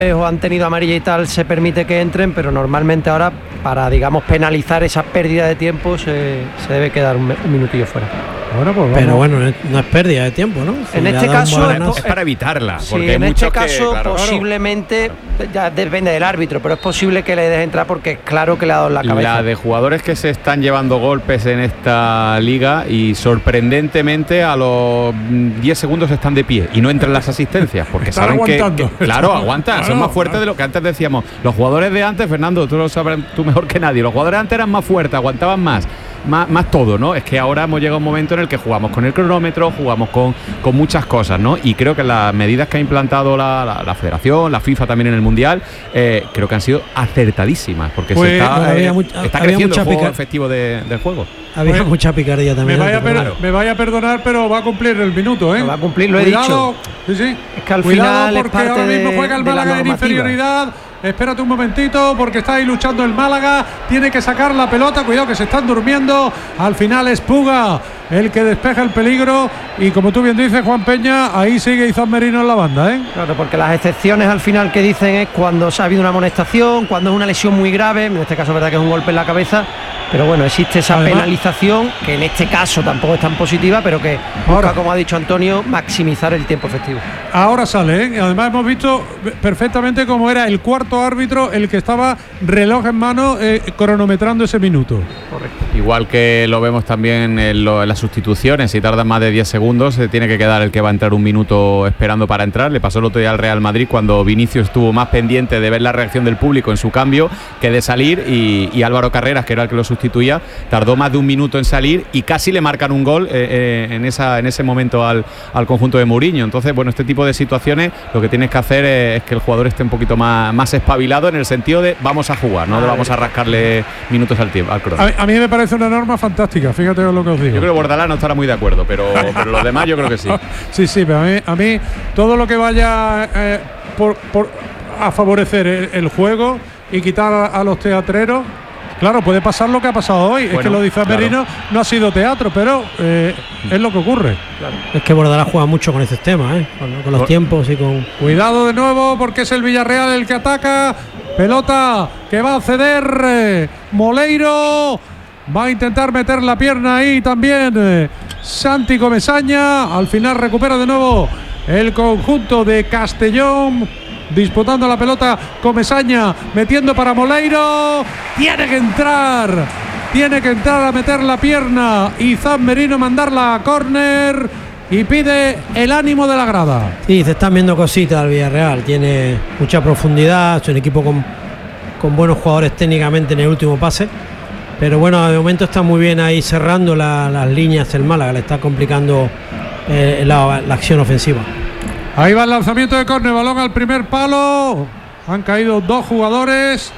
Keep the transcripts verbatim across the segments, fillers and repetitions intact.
o han tenido amarilla y tal, se permite que entren, pero normalmente ahora, para, digamos, penalizar esa pérdida de tiempo, se, se debe quedar un, un minutillo fuera. Bueno, pues pero bueno, no es pérdida de tiempo, ¿no? Si en este caso es, es para evitarla. Porque sí, hay en este que, caso claro, posiblemente, claro. Ya depende del árbitro, pero es posible que le deje entrar porque es claro que le ha dado en la cabeza. La de jugadores que se están llevando golpes en esta liga y sorprendentemente a los diez segundos están de pie y no entran las asistencias porque están saben que, aguantando. que claro, aguantan, claro, son más fuertes claro. de lo que antes decíamos. Los jugadores de antes, Fernando, tú lo sabes tú mejor que nadie, los jugadores de antes eran más fuertes, aguantaban más. Más, más todo, ¿no? Es que ahora hemos llegado a un momento en el que jugamos con el cronómetro, jugamos con, con muchas cosas, ¿no? Y creo que las medidas que ha implantado la, la, la Federación, la FIFA también en el Mundial, eh, creo que han sido acertadísimas, porque pues, se está, había eh, mucha, está había creciendo mucha el juego picar- efectivo de, del juego. Había pues, mucha picardía también. Me vaya, antes, per- claro. me vaya a perdonar, pero va a cumplir el minuto, ¿eh? Lo va a cumplir, lo he Cuidado, dicho. Sí, sí. Es que al Cuidado final porque es parte ahora mismo de, juega el de la Málaga en normativa. inferioridad. Espérate un momentito porque está ahí luchando el Málaga. Tiene que sacar la pelota. Cuidado que se están durmiendo. Al final es Puga el que despeja el peligro. Y como tú bien dices, Juan Peña, ahí sigue Izan Merino en la banda, ¿eh? Claro, porque las excepciones al final que dicen es cuando ha habido una amonestación, cuando es una lesión muy grave. En este caso, verdad que es un golpe en la cabeza. Pero bueno, existe esa Además, penalización que en este caso tampoco es tan positiva, pero que busca, ahora, como ha dicho Antonio, maximizar el tiempo efectivo. Ahora sale, ¿eh? Además hemos visto perfectamente cómo era el cuarto árbitro el que estaba reloj en mano eh, cronometrando ese minuto. Correcto. Igual que lo vemos también en, lo, en las sustituciones, si tardan más de diez segundos, se tiene que quedar el que va a entrar un minuto esperando para entrar. Le pasó el otro día al Real Madrid cuando Vinicius estuvo más pendiente de ver la reacción del público en su cambio que de salir y, y Álvaro Carreras, que era el que lo sustituía, tardó más de un minuto en salir y casi le marcan un gol eh, eh, en, esa, en ese momento al, al conjunto de Mourinho. Entonces, bueno, este tipo de situaciones lo que tienes que hacer es, es que el jugador esté un poquito más, más espabilado en el sentido de vamos a jugar, no de vamos a rascarle minutos al tiempo, al crono. A, a mí me parece una norma fantástica, fíjate lo que os digo. Yo creo que Bordalás no estará muy de acuerdo, pero, pero los demás yo creo que sí. Sí, sí, pero a mí, a mí todo lo que vaya eh, por, por, a favorecer el, el juego y quitar a, a los teatreros. Claro, puede pasar lo que ha pasado hoy. Bueno, es que lo dice claro. Merino, no ha sido teatro, pero eh, es lo que ocurre. Claro. Es que Bordalás juega mucho con estos temas, ¿eh? con, con los Por... tiempos y con... Cuidado de nuevo porque es el Villarreal el que ataca. Pelota que va a ceder eh, Moleiro. Va a intentar meter la pierna ahí también eh, Santi Comesaña. Al final recupera de nuevo el conjunto de Castellón. Disputando la pelota Comesaña, metiendo para Moleiro. Tiene que entrar. Tiene que entrar a meter la pierna. Izan Merino mandarla a córner. Y pide el ánimo de la grada. Sí, se están viendo cositas al Villarreal. Tiene mucha profundidad. Es un equipo con, con buenos jugadores técnicamente en el último pase. Pero bueno, de momento está muy bien ahí cerrando la, las líneas el Málaga. Le está complicando eh, la, la acción ofensiva. Ahí va el lanzamiento de córner, balón al primer palo. Han caído dos jugadores.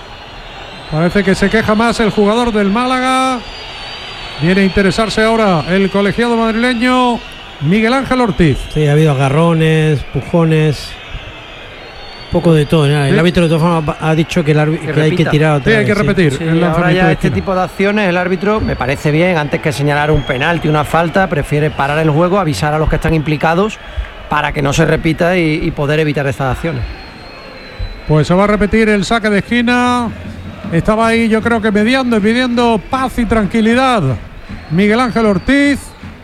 Parece que se queja más el jugador del Málaga. Viene a interesarse ahora el colegiado madrileño Miguel Ángel Ortiz. Sí, ha habido agarrones, pujones, un poco de todo, ¿no? El ¿Sí? árbitro de todas formas ha dicho que, el árbitro, que, que hay que tirar otra sí, hay vez, que repetir. Sí, el ahora ya de este tipo de acciones el árbitro me parece bien, antes que señalar un penalti, una falta, prefiere parar el juego, avisar a los que están implicados para que no se repita y, y poder evitar estas acciones. Pues se va a repetir el saque de esquina. Estaba ahí, yo creo que mediando y pidiendo paz y tranquilidad Miguel Ángel Ortiz.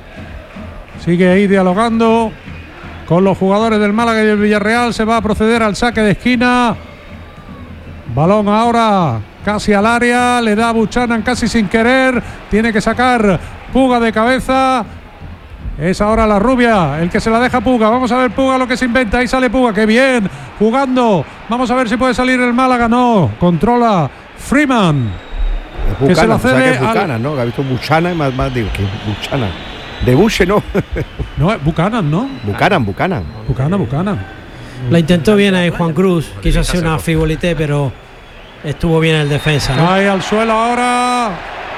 Sigue ahí dialogando con los jugadores del Málaga y del Villarreal. Se va a proceder al saque de esquina. Balón ahora casi al área. Le da a Buchanan casi sin querer. Tiene que sacar Puga de cabeza. Es ahora la rubia el que se la deja Puga. Vamos a ver Puga lo que se inventa. Ahí sale Puga. ¡Qué bien! Jugando. Vamos a ver si puede salir el Málaga. No. Controla Freeman. Es Buchanan, que se la cede o sea que es Buchanan, al... ¿no? Que ha visto Buchanan, más, más digo que Buchanan. De Buche, ¿no? No, es Buchanan, ¿no? Buchanan, Buchanan. Buchanan, Buchanan. La intentó bien ahí Juan Cruz. Quiso hacer una frivolité, pero estuvo bien el defensa, ¿no? Cae al suelo ahora.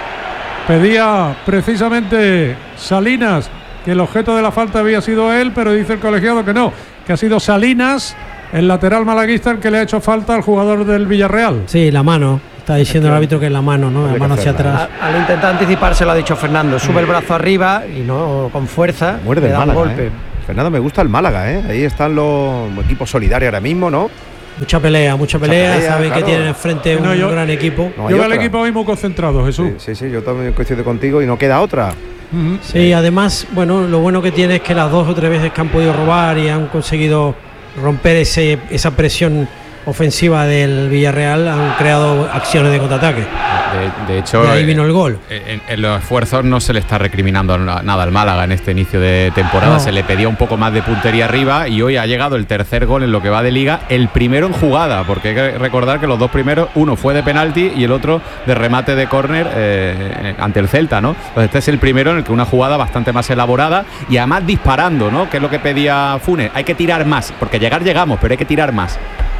Pedía precisamente Salinas que el objeto de la falta había sido él, pero dice el colegiado que no, que ha sido Salinas, el lateral malaguista, el que le ha hecho falta al jugador del Villarreal. Sí, la mano. Está diciendo el árbitro que es la mano, ¿no? La mano hacia atrás. A, al intentar anticiparse lo ha dicho Fernando. Sube el brazo arriba y no con fuerza. Muerde le el da Málaga, un golpe. ¿eh? Fernando, me gusta el Málaga, ¿eh? Ahí están los equipos solidarios ahora mismo, ¿no? Mucha pelea, mucha pelea, mucha pelea saben claro. que tienen enfrente un no, yo, gran equipo. No yo veo al equipo mismo concentrado, Jesús. Sí, sí, sí, yo también coincido contigo y no queda otra. Uh-huh. Sí, además, bueno, lo bueno que tiene es que las dos o tres veces que han podido robar y han conseguido romper ese, esa presión ofensiva del Villarreal, han creado acciones de contraataque. De, de hecho, de ahí vino el gol. En, en los esfuerzos no se le está recriminando nada al Málaga en este inicio de temporada. No. Se le pedía un poco más de puntería arriba y hoy ha llegado el tercer gol en lo que va de liga, el primero en jugada, porque hay que recordar que los dos primeros, uno fue de penalti y el otro de remate de córner eh, ante el Celta, ¿no? Pues este es el primero en el que una jugada bastante más elaborada y además disparando, ¿no? Que es lo que pedía Funes. Hay que tirar más, porque llegar llegamos, pero hay que tirar más.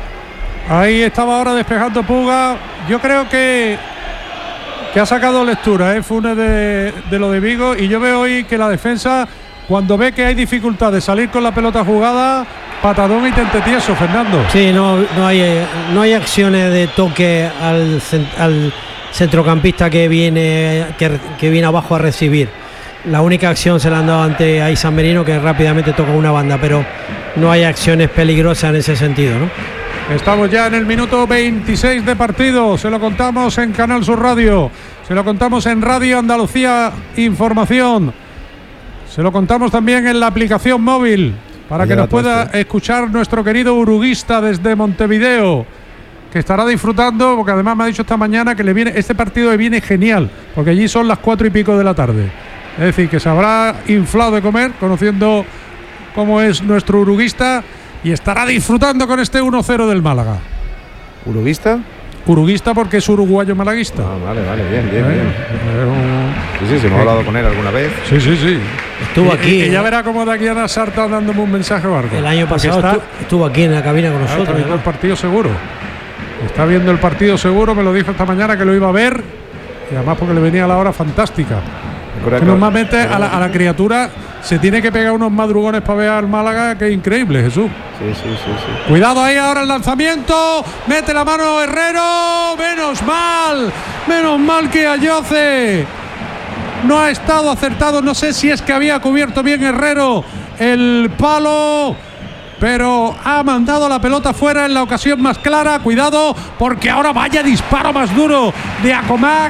Ahí estaba ahora despejando Puga. Yo creo que que ha sacado lectura, ¿eh? Funes de, de lo de Vigo, y yo veo hoy que la defensa, cuando ve que hay dificultad de salir con la pelota jugada, patadón y tente tieso, Fernando. Sí, no, no hay no hay acciones de toque al, al centrocampista que viene que, que viene abajo a recibir. La única acción se la han dado ante a San Merino, que rápidamente toca una banda, pero no hay acciones peligrosas en ese sentido, ¿no? Estamos ya en el minuto veintiséis de partido. Se lo contamos en Canal Sur Radio, se lo contamos en Radio Andalucía Información, se lo contamos también en la aplicación móvil para que nos pueda escuchar nuestro querido uruguista desde Montevideo, que estará disfrutando, porque además me ha dicho esta mañana que le viene este partido le viene genial, porque allí son las cuatro y pico de la tarde. Es decir, que se habrá inflado de comer, conociendo cómo es nuestro uruguista, y estará disfrutando con este uno cero del Málaga. ¿Uruguista? Uruguista porque es uruguayo malaguista. Ah, vale, vale, bien, bien, ¿Eh? bien. Eh, sí, sí, sí, hemos hablado con él alguna vez. Sí, sí, sí. Estuvo y, aquí. Y, y ya verá cómo de aquí a Sarta dándome un mensaje o algo. El año pasado está, estuvo, estuvo aquí en la cabina con nosotros. Está viendo el partido seguro. Está viendo el partido seguro, me lo dijo esta mañana que lo iba a ver. Y además porque le venía la hora fantástica. Que normalmente a la, a la criatura se tiene que pegar unos madrugones para ver al Málaga, que es increíble, Jesús. Sí, sí, sí, sí. Cuidado ahí ahora el lanzamiento. Mete la mano Herrero. Menos mal. Menos mal que Ayoce no ha estado acertado. No sé si es que había cubierto bien Herrero el palo, pero ha mandado la pelota fuera en la ocasión más clara. Cuidado, porque ahora vaya disparo más duro de Acomac.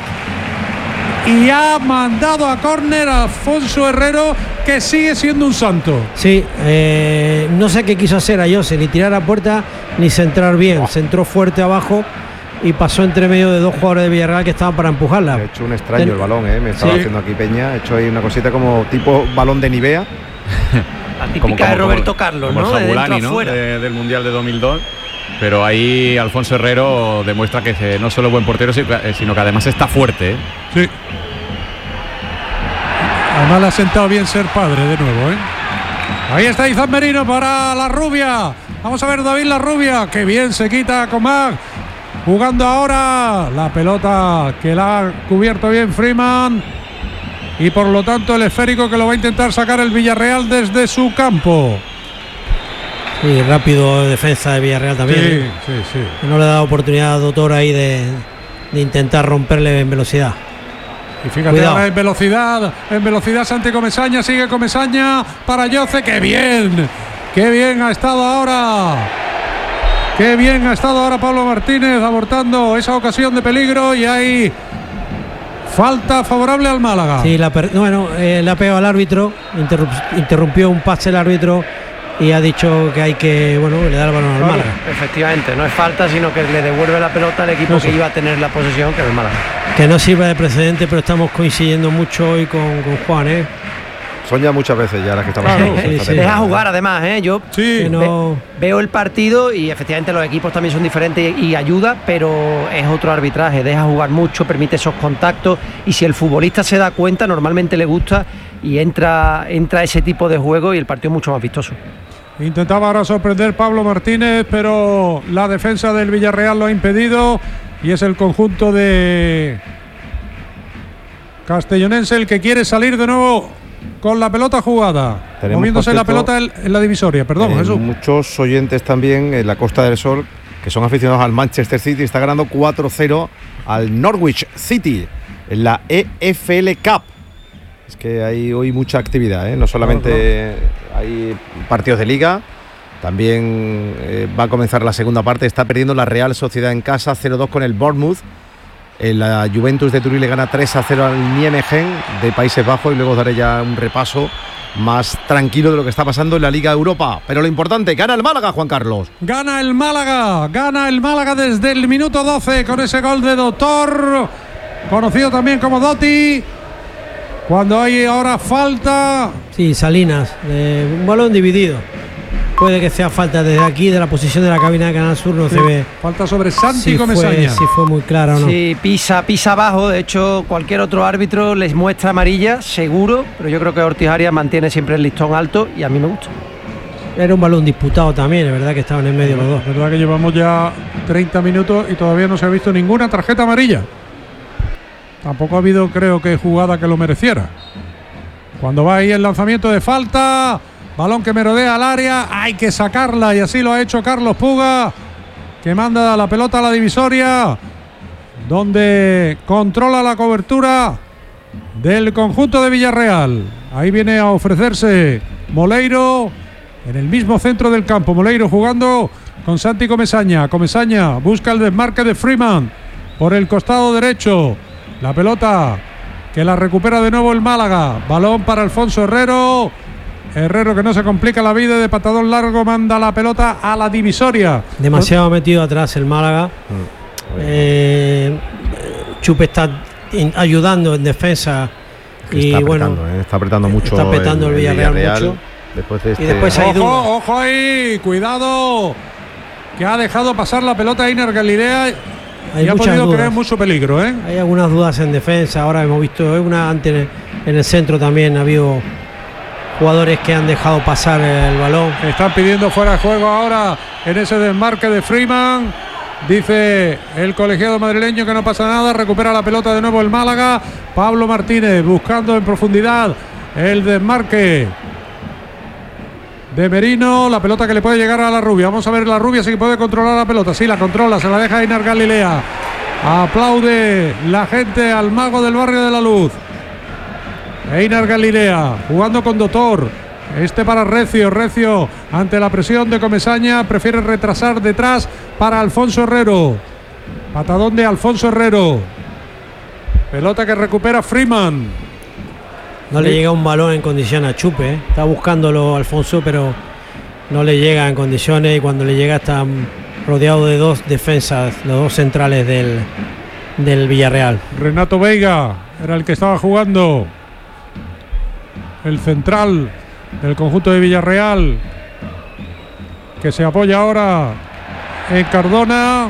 Y ha mandado a córner a Alfonso Herrero, que sigue siendo un santo. Sí, eh, no sé qué quiso hacer Ayoce, ni tirar a puerta ni centrar bien. Oh. Centró fuerte abajo y pasó entre medio de dos jugadores de Villarreal que estaban para empujarla. Ha hecho un extraño Ten... el balón, ¿eh? Me estaba sí. haciendo aquí Peña. Ha hecho ahí una cosita como tipo balón de Nivea. La típica como, como, de Roberto como, Carlos, como ¿no? El Jabulani, ¿no? De, del Mundial de dos mil dos. Pero ahí Alfonso Herrero demuestra que no solo es buen portero, sino que además está fuerte, ¿eh? Sí. Además le ha sentado bien ser padre de nuevo, ¿eh? Ahí está Izan Merino para la rubia. Vamos a ver David la rubia. Qué bien se quita Comac. Jugando ahora la pelota que la ha cubierto bien Freeman. Y por lo tanto el esférico que lo va a intentar sacar el Villarreal desde su campo. Sí, rápido defensa de Villarreal también. Sí, ¿eh? sí, sí. No le da oportunidad a Doctor ahí de, de intentar romperle en velocidad. Y fíjate Cuidado. ahora en velocidad, en velocidad Santi Comesaña, sigue Comesaña para Ayoce. ¡Qué bien! ¡Qué bien ha estado ahora! ¡Qué bien ha estado ahora Pablo Martínez abortando esa ocasión de peligro! Y ahí falta favorable al Málaga. Sí, la bueno, eh, le ha pegado al árbitro, interrumpió un pase el árbitro y ha dicho que hay que, bueno, le da el balón al claro, Málaga. Efectivamente, no es falta, sino que le devuelve la pelota al equipo Eso. que iba a tener la posesión, que es el Málaga. Que no sirve de precedente, pero estamos coincidiendo mucho hoy con, con Juan, ¿eh? Son ya muchas veces ya las que estamos claro, sí, sí. Deja jugar además, ¿eh? Yo sí. no... ve, veo el partido y efectivamente los equipos también son diferentes y, y ayuda, pero es otro arbitraje, deja jugar mucho, permite esos contactos y si el futbolista se da cuenta, normalmente le gusta y entra, entra ese tipo de juego y el partido es mucho más vistoso. Intentaba ahora sorprender Pablo Martínez, pero la defensa del Villarreal lo ha impedido y es el conjunto de Castellonense el que quiere salir de nuevo con la pelota jugada. Tenemos moviéndose la pelota en, en la divisoria, perdón, eh, Jesús. Muchos oyentes también en la Costa del Sol que son aficionados al Manchester City, está ganando cuatro cero al Norwich City en la E F L Cup. Es que hay hoy mucha actividad, ¿eh? No solamente hay partidos de liga, También eh, va a comenzar la segunda parte. Está perdiendo la Real Sociedad en casa cero dos con el Bournemouth. Eh, la Juventus de Turín le gana tres a cero al Nijmegen de Países Bajos, y luego daré ya un repaso más tranquilo de lo que está pasando en la Liga Europa. Pero lo importante, gana el Málaga, Juan Carlos. Gana el Málaga, gana el Málaga desde el minuto doce con ese gol de Doctor, conocido también como Dotti. Cuando hay ahora falta. Sí, Salinas, eh, un balón dividido. Puede que sea falta desde aquí, de la posición de la cabina de Canal Sur, no sí. se ve. Falta sobre Santi si Comesaña. Si fue muy clara o no. Sí, pisa, pisa abajo. De hecho, cualquier otro árbitro les muestra amarilla, seguro. Pero yo creo que Ortiz Arias mantiene siempre el listón alto y a mí me gusta. Era un balón disputado también, es verdad que estaban en medio los dos. Es verdad que llevamos ya treinta minutos y todavía no se ha visto ninguna tarjeta amarilla. Tampoco ha habido, creo que, jugada que lo mereciera. Cuando va ahí el lanzamiento de falta, balón que merodea al área, hay que sacarla, y así lo ha hecho Carlos Puga, que manda la pelota a la divisoria, donde controla la cobertura del conjunto de Villarreal. Ahí viene a ofrecerse Moleiro en el mismo centro del campo. Moleiro jugando con Santi Comesaña. Comesaña busca el desmarque de Freeman por el costado derecho. La pelota que la recupera de nuevo el Málaga. Balón para Alfonso Herrero. Herrero, que no se complica la vida, de patadón largo manda la pelota a la divisoria. Demasiado metido atrás el Málaga. Mm. Eh, Chupe está in, ayudando en defensa. Y está bueno, apretando, eh, está apretando mucho. Está apretando el, el Villarreal, Villarreal mucho. Después de este... Y después hay dudas. Ojo, ojo ahí, cuidado, que ha dejado pasar la pelota a Einar Galilea. Hay y ha podido dudas. crear mucho peligro, ¿eh? Hay algunas dudas en defensa. Ahora hemos visto una antes en el, en el centro también. Ha habido jugadores que han dejado pasar el balón. Están pidiendo fuera de juego ahora en ese desmarque de Freeman. Dice el colegiado madrileño que no pasa nada. Recupera la pelota de nuevo el Málaga. Pablo Martínez buscando en profundidad el desmarque de Merino. La pelota que le puede llegar a la Rubia. Vamos a ver la Rubia si puede controlar la pelota. Sí, la controla, se la deja Einar Galilea. Aplaude la gente al mago del barrio de la Luz. Einar Galilea jugando con Doctor. Este para Recio. Recio ante la presión de Comesaña prefiere retrasar detrás para Alfonso Herrero. Patadón de Alfonso Herrero. Pelota que recupera Freeman. No le llega un balón en condiciones a Chupe, ¿eh? Está buscándolo Alfonso, pero no le llega en condiciones, y cuando le llega está rodeado de dos defensas, los dos centrales del, del Villarreal. Renato Veiga era el que estaba jugando, el central del conjunto de Villarreal, que se apoya ahora en Cardona.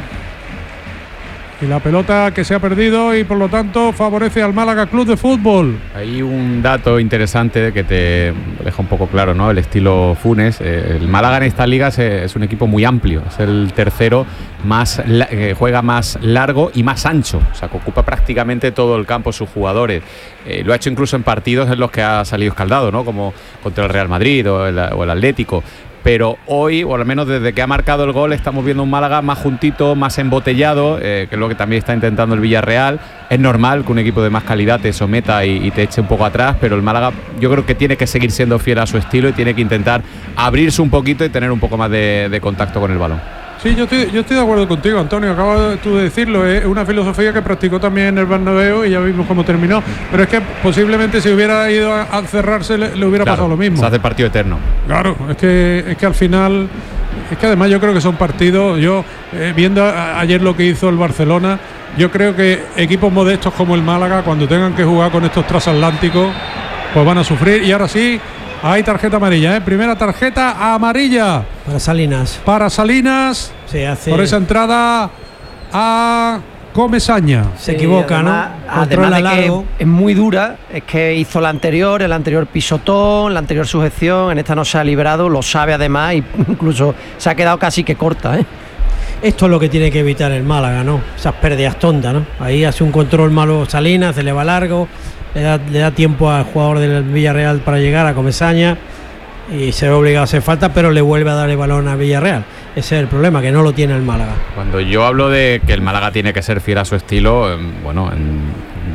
Y la pelota que se ha perdido, y por lo tanto favorece al Málaga Club de Fútbol. Hay un dato interesante que te deja un poco claro, ¿no? El estilo Funes. El Málaga en esta liga es un equipo muy amplio. Es el tercero más que juega más largo y más ancho. O sea, que ocupa prácticamente todo el campo sus jugadores. Eh, lo ha hecho incluso en partidos en los que ha salido escaldado, ¿no? Como contra el Real Madrid o el, o el Atlético. Pero hoy, o al menos desde que ha marcado el gol, estamos viendo un Málaga más juntito, más embotellado, eh, que es lo que también está intentando el Villarreal. Es normal que un equipo de más calidad te someta y, y te eche un poco atrás, pero el Málaga yo creo que tiene que seguir siendo fiel a su estilo y tiene que intentar abrirse un poquito y tener un poco más de, de contacto con el balón. Sí, yo estoy, yo estoy de acuerdo contigo, Antonio. Acabas tú de decirlo, es una filosofía que practicó también en el Bernabéu y ya vimos cómo terminó. Pero es que posiblemente si hubiera ido a, a cerrarse le, le hubiera claro, pasado lo mismo. Se hace partido eterno. Claro, es que, es que al final, es que además yo creo que son partidos. Yo, eh, viendo a, ayer lo que hizo el Barcelona, yo creo que equipos modestos como el Málaga, cuando tengan que jugar con estos transatlánticos, pues van a sufrir. Y ahora sí, hay tarjeta amarilla, ¿eh? Primera tarjeta amarilla. Para Salinas. Para Salinas. Se hace... Por esa entrada a Comesaña. Se equivoca, sí, además, ¿no? Controla además de que es muy dura, es que hizo la anterior, el anterior pisotón, la anterior sujeción, en esta no se ha librado, lo sabe además, y incluso se ha quedado casi que corta, ¿eh? Esto es lo que tiene que evitar el Málaga, ¿no? Esas pérdidas tontas, ¿no? Ahí hace un control malo Salinas, se le va largo, le da, le da tiempo al jugador del Villarreal para llegar a Comesaña y se ve obligado a hacer falta, pero le vuelve a dar el balón a Villarreal. Ese es el problema, que no lo tiene el Málaga. Cuando yo hablo de que el Málaga tiene que ser fiel a su estilo, bueno, en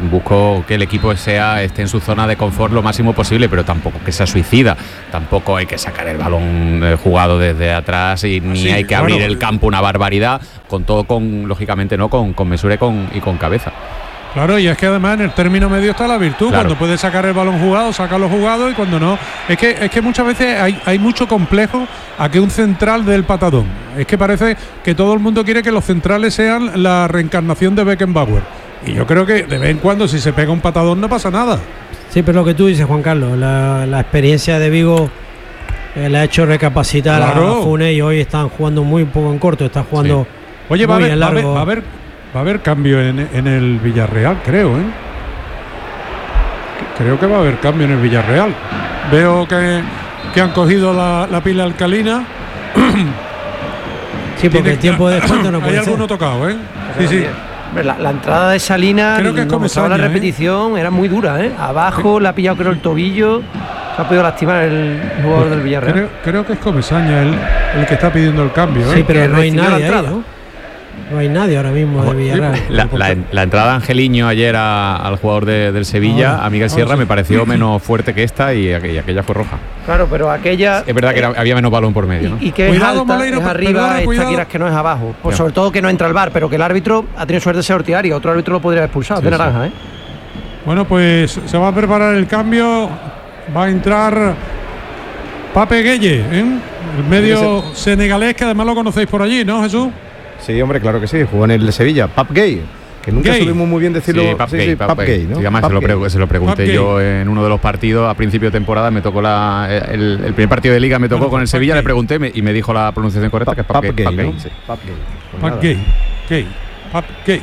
busco que el equipo sea esté en su zona de confort lo máximo posible, pero tampoco que sea suicida, tampoco hay que sacar el balón eh, jugado desde atrás y ni sí, hay que bueno, abrir el campo una barbaridad, con todo con lógicamente no con, con mesura y con, y con cabeza. Claro, y es que además en el término medio está la virtud. Claro. Cuando puedes sacar el balón jugado, sacarlo jugado, y cuando no. Es que, es que muchas veces hay, hay mucho complejo a que un central del patadón. Es que parece que todo el mundo quiere que los centrales sean la reencarnación de Beckenbauer. Y yo creo que de vez en cuando, si se pega un patadón, no pasa nada. Sí, pero lo que tú dices, Juan Carlos, la, la experiencia de Vigo eh, le ha hecho recapacitar Claro. a Funes, y hoy están jugando muy poco en corto, están jugando. Sí. Oye, va a, muy haber, en va, a haber, largo. va, a haber, va a haber cambio en, en el Villarreal, creo, ¿eh? Creo que va a haber cambio en el Villarreal. Veo que, que han cogido la, la pila alcalina. Sí, porque Tiene- el tiempo de descuento no Hay puede ser. alguno tocado, ¿eh? Sí, sí. Hombre, La, la entrada de Salina, Creo que es como estaba la Comesaña, ¿eh? repetición, era muy dura, ¿eh? Abajo le ha pillado creo el tobillo, se ha podido lastimar el jugador del Villarreal. Creo, creo que es Comesaña el, el que está pidiendo el cambio, ¿eh? Sí, pero que no hay recibió la nadie ahí, entrada. ¿no? No hay nadie ahora mismo de Villarreal. La, la, la entrada de Angeliño ayer a- al jugador de- del Sevilla, Ahora, a Miguel ahora Sierra, sí. me pareció menos fuerte que esta y aquella, aquella fue roja. Claro, pero aquella. Es verdad que era- había menos balón por medio, ¿no? Y, y que Cuidado, es alta, Moleiro, es per- arriba, perdona, esta cuidado. quieras que no es abajo. Pues Ya. sobre todo que no entra el bar, pero que el árbitro ha tenido suerte de ser Ortiaria, otro árbitro lo podría haber expulsado, Sí, de sí. naranja, ¿eh? Bueno, pues se va a preparar el cambio. Va a entrar Pape Gueye, ¿eh? El medio senegalés, que además lo conocéis por allí, ¿no, Jesús? Sí, hombre, claro que sí, jugó en el Sevilla, Pap Gay, que nunca Gay. supimos muy bien decirlo. Sí, Pap Gay, Pap Pap Gay. Gay, ¿no? Sí, además Pap se lo, Gay. pre- se lo pregunté Pap yo en uno de los partidos a principio de temporada, me tocó la, el, el primer partido de Liga, me tocó Bueno, con el Pap Sevilla, Gay. le pregunté me- y me dijo la pronunciación correcta, que es Pap Pap Gay. Gay, Pap ¿no? Gay. Sí, Pap Gay. Pues Pap nada. Gay, Gay, Pap Gay.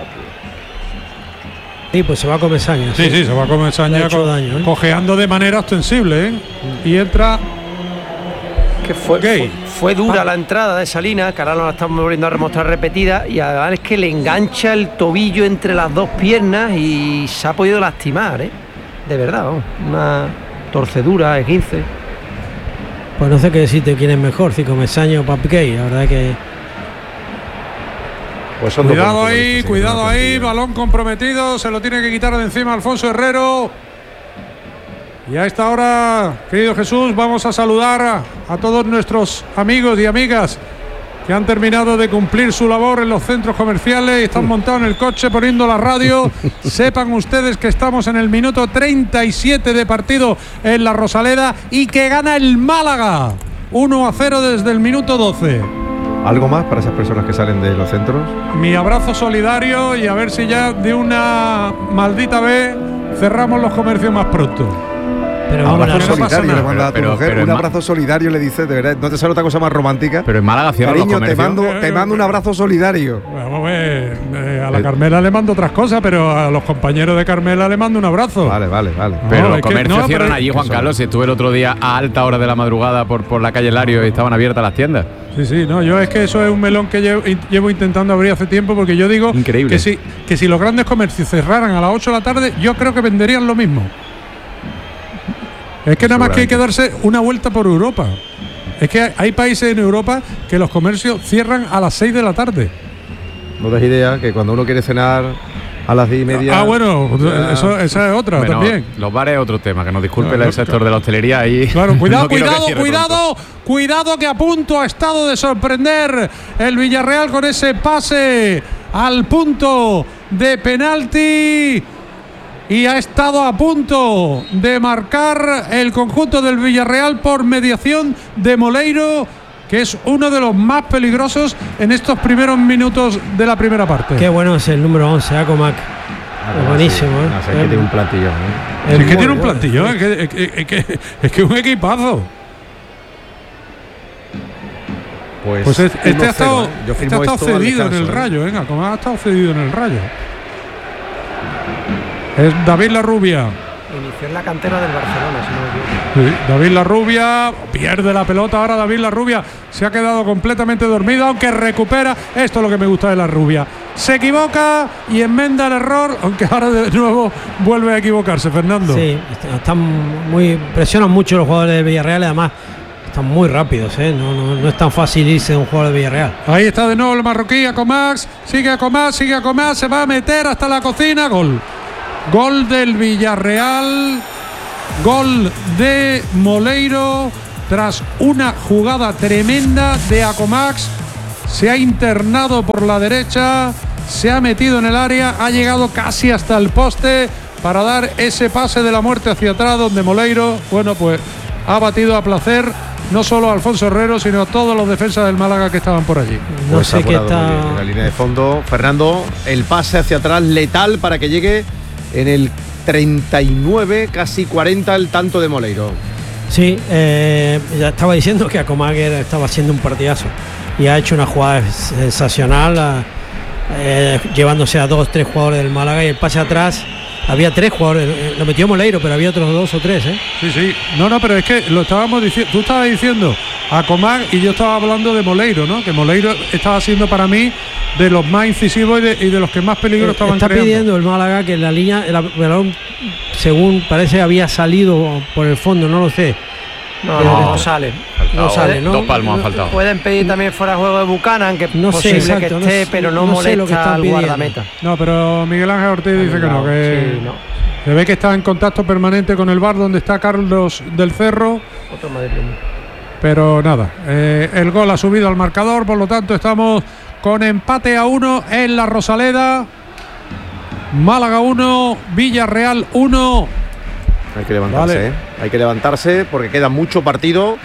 Sí, pues se va a Comesaña. Sí, sí, se va a comer Le ha saña hecho co- daño, ¿eh? cojeando de manera ostensible, ¿eh? Y entra Que fue, Gay. fue, fue dura la entrada de Salina, que ahora nos la estamos volviendo a remostrar repetida, y además es que le engancha el tobillo entre las dos piernas y se ha podido lastimar, ¿eh? De verdad, vamos, una torcedura, esguince. Pues no sé qué decirte quién es mejor, si Comesaña o Papkey. La verdad que Pues son dos Cuidado buenos ahí, futbolistas, sí, cuidado una ahí, plantilla. balón comprometido, se lo tiene que quitar de encima Alfonso Herrero. Y a esta hora, querido Jesús, vamos a saludar a, a todos nuestros amigos y amigas que han terminado de cumplir su labor en los centros comerciales y están montados en el coche poniendo la radio. Sepan ustedes que estamos en el minuto treinta y siete de partido en la Rosaleda y que gana el Málaga uno a cero desde el minuto doce. ¿Algo más para esas personas que salen de los centros? Mi abrazo solidario y a ver si ya de una maldita vez cerramos los comercios más pronto. pero vamos Abrazo que no pasa solidario nada. le manda a tu Pero- mujer. pero Un en Ma- abrazo solidario le dice, de verdad, no te sale otra cosa más romántica. Pero en Málaga cierran los Cariño, te comercios. mando, te mando un abrazo solidario. Vamos a ver, eh, a la Carmela le mando otras cosas, pero a los compañeros de Carmela le mando un abrazo. Vale, vale, vale. Pero No, los es que- comercios no, pero- cierran allí, Juan Eso. Carlos. Estuve el otro día a alta hora de la madrugada por, por la calle Lario y estaban abiertas las tiendas. Sí, sí, no, yo es que eso es un melón que llevo, llevo intentando abrir hace tiempo, porque yo digo Increíble. que si, que si los grandes comercios cerraran a las ocho de la tarde, yo creo que venderían lo mismo. Es que nada más que hay que darse una vuelta por Europa. Es que hay países en Europa que los comercios cierran a las seis de la tarde. No das idea que cuando uno quiere cenar a las diez y media. Ah, bueno, ya- eso, esa es otra Bueno, también. los bares es otro tema, que nos disculpe No, el no, sector de la hostelería ahí. Claro, cuidado, no quiero que cuidado, cierre cuidado, cuidado, que a punto ha estado de sorprender el Villarreal con ese pase al punto de penalti. Y ha estado a punto de marcar el conjunto del Villarreal por mediación de Moleiro, que es uno de los más peligrosos en estos primeros minutos de la primera parte. qué bueno es el númro once, Acomac. Ah, Es buenísimo, sí. ¿eh? No sé, que tiene un plantillón, ¿eh? Sí, es que muy tiene un bueno. plantillo, es que es que- es que- es que es un equipazo. Pues, Pues es- este uno ha estado, cero, ¿eh? Yo este ha firmo estado esto al cedido en el descanso, ¿eh? Rayo, venga, como ha estado cedido en el Rayo. Es David Larrubia. Inició en la cantera del Barcelona, si no me equivoco. Sí, David Larrubia pierde la pelota ahora. David Larrubia se ha quedado completamente dormido, aunque recupera. Esto es lo que me gusta de Larrubia. Se equivoca y enmenda el error, aunque ahora de nuevo vuelve a equivocarse, Fernando. Sí, est- están muy presionan mucho los jugadores del Villarreal, y además están muy rápidos, ¿eh? No, no, no es tan fácil irse de un jugador del Villarreal. Ahí está de nuevo el marroquí, Acomax. Sigue Acomax, sigue Acomax. Se va a meter hasta la cocina. Gol. Gol del Villarreal, gol de Moleiro tras una jugada tremenda de Acomax. Se ha internado por la derecha, se ha metido en el área, ha llegado casi hasta el poste para dar ese pase de la muerte hacia atrás, donde Moleiro, bueno, pues ha batido a placer no solo a Alfonso Herrero, sino a todos los defensas del Málaga que estaban por allí. No pues sé qué está en la línea de fondo. Fernando, el pase hacia atrás letal para que llegue en el treinta y nueve, casi cuarenta, el tanto de Moleiro. Sí, eh, ya estaba diciendo que Acomaguer estaba haciendo un partidazo y ha hecho una jugada sensacional, eh, llevándose a dos, tres jugadores del Málaga, y el pase atrás. Había tres jugadores, lo metió Moleiro, pero había otros dos o tres, ¿eh? Sí, sí. No, no, pero es que lo estábamos diciendo. Tú estabas diciendo Acomac y yo estaba hablando de Moleiro, ¿no? Que Moleiro estaba siendo para mí de los más incisivos y de, y de los que más peligro estaban Está creando. pidiendo el Málaga que la línea, el balón, según parece, había salido por el fondo, no lo sé. No, no, no sale. No sale, ¿no? Dos palmos han faltado. Pueden pedir también fuera de juego de Buchanan, que no sé, posible exacto, que no esté, sé, pero no, no sé molesta lo que están al pidiendo. guardameta. No, pero Miguel Ángel Ortiz dice que no, que sí, no. se ve que está en contacto permanente con el bar donde está Carlos del Cerro. Otro madrileño. Pero nada, eh, el gol ha subido al marcador, por lo tanto estamos con empate a uno en la Rosaleda. Málaga uno, Villarreal uno. Hay que levantarse, vale. ¿eh? Hay que levantarse porque queda mucho partido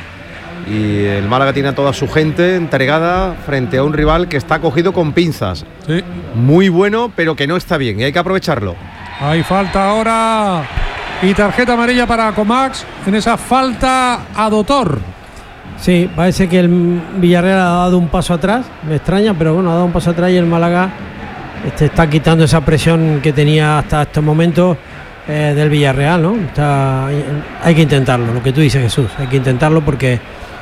y el Málaga tiene a toda su gente entregada frente a un rival que está cogido con pinzas. Sí. Muy bueno, pero que no está bien y hay que aprovecharlo. Hay falta ahora y tarjeta amarilla para Comax en esa falta a Dotor. Sí, parece que el Villarreal ha dado un paso atrás, me extraña, pero bueno, ha dado un paso atrás y el Málaga este, está quitando esa presión que tenía hasta estos momentos. Eh, del Villarreal, ¿no? Está, hay que intentarlo, lo que tú dices, Jesús, hay que intentarlo porque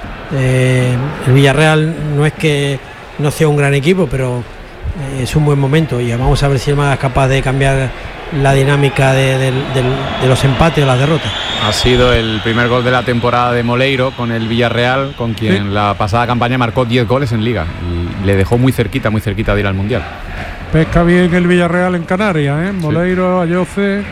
eh, el Villarreal no es que no sea un gran equipo, pero eh, es un buen momento y vamos a ver si el Málaga es capaz de cambiar la dinámica de, de, de, de los empates o las derrotas. Ha sido el primer gol de la temporada de Moleiro con el Villarreal, con quien sí. la pasada campaña marcó diez goles en Liga y le dejó muy cerquita, muy cerquita de ir al Mundial. Pesca bien el Villarreal en Canarias, ¿eh? Moleiro, sí. Ayoce.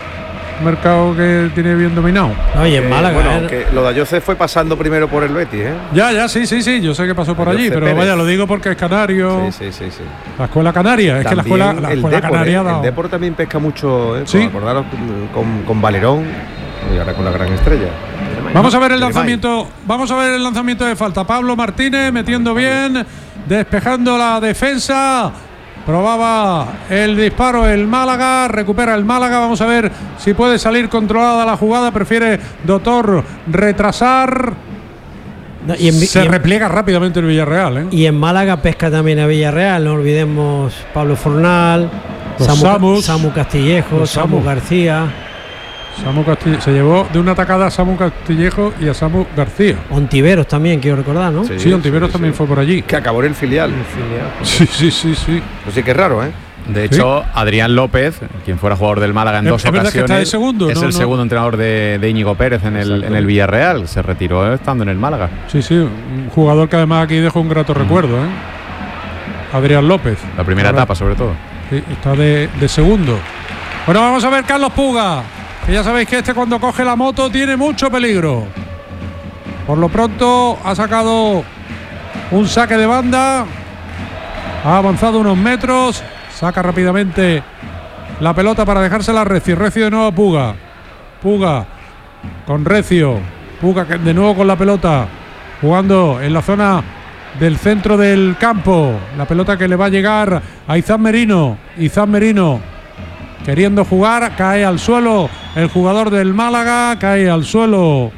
Mercado que tiene bien dominado. Oye, en Málaga. Eh, bueno, que lo de Ayoce fue pasando primero por el Betis, ¿eh? Ya, ya, sí, sí, sí. Yo sé que pasó por Ayoce allí, pero Pérez. Vaya, lo digo porque es canario. Sí, sí, sí, sí. La escuela canaria, es también que la escuela, la escuela Depor, canaria. ¿eh? El Depor también pesca mucho, ¿eh? Sí. Acordaros con, con Valerón y ahora con la gran estrella. Vamos a ver el lanzamiento. Vamos a ver el lanzamiento de falta. Pablo Martínez metiendo bien, despejando la defensa. Probaba el disparo el Málaga, recupera el Málaga, vamos a ver si puede salir controlada la jugada, prefiere Dotor retrasar. No, y en, Se y en, repliega rápidamente el Villarreal, ¿eh? Y en Málaga pesca también a Villarreal, no olvidemos Pablo Fornal, Samu, Samus, Samu Castillejo, Samu, Samu García. Samu Castillejo, se llevó de una atacada a Samu Castillejo y a Samu García. Ontiveros también, quiero recordar, ¿no? Sí, sí Ontiveros sí, también sí. fue por allí. Que acabó en el filial. El filial sí, sí, sí, sí. Pues sí que es raro, ¿eh? De hecho, sí. Adrián López, quien fuera jugador del Málaga en es, dos es ocasiones, que está de segundo, es ¿no? el no. segundo entrenador de, de Íñigo Pérez en el, en el Villarreal. Se retiró estando en el Málaga. Sí, sí, un jugador que además aquí dejó un grato mm. recuerdo, ¿eh? Adrián López. La primera Ahora, etapa, sobre todo. Sí, está de, de segundo. Bueno, vamos a ver Carlos Puga. Que ya sabéis que este cuando coge la moto tiene mucho peligro. Por lo pronto ha sacado un saque de banda. Ha avanzado unos metros. Saca rápidamente la pelota para dejársela a Recio. Recio de nuevo a Puga. Puga con Recio. Puga de nuevo con la pelota. Jugando en la zona del centro del campo. La pelota que le va a llegar a Izán Merino. Izán Merino. Queriendo jugar, cae al suelo el jugador del Málaga, cae al suelo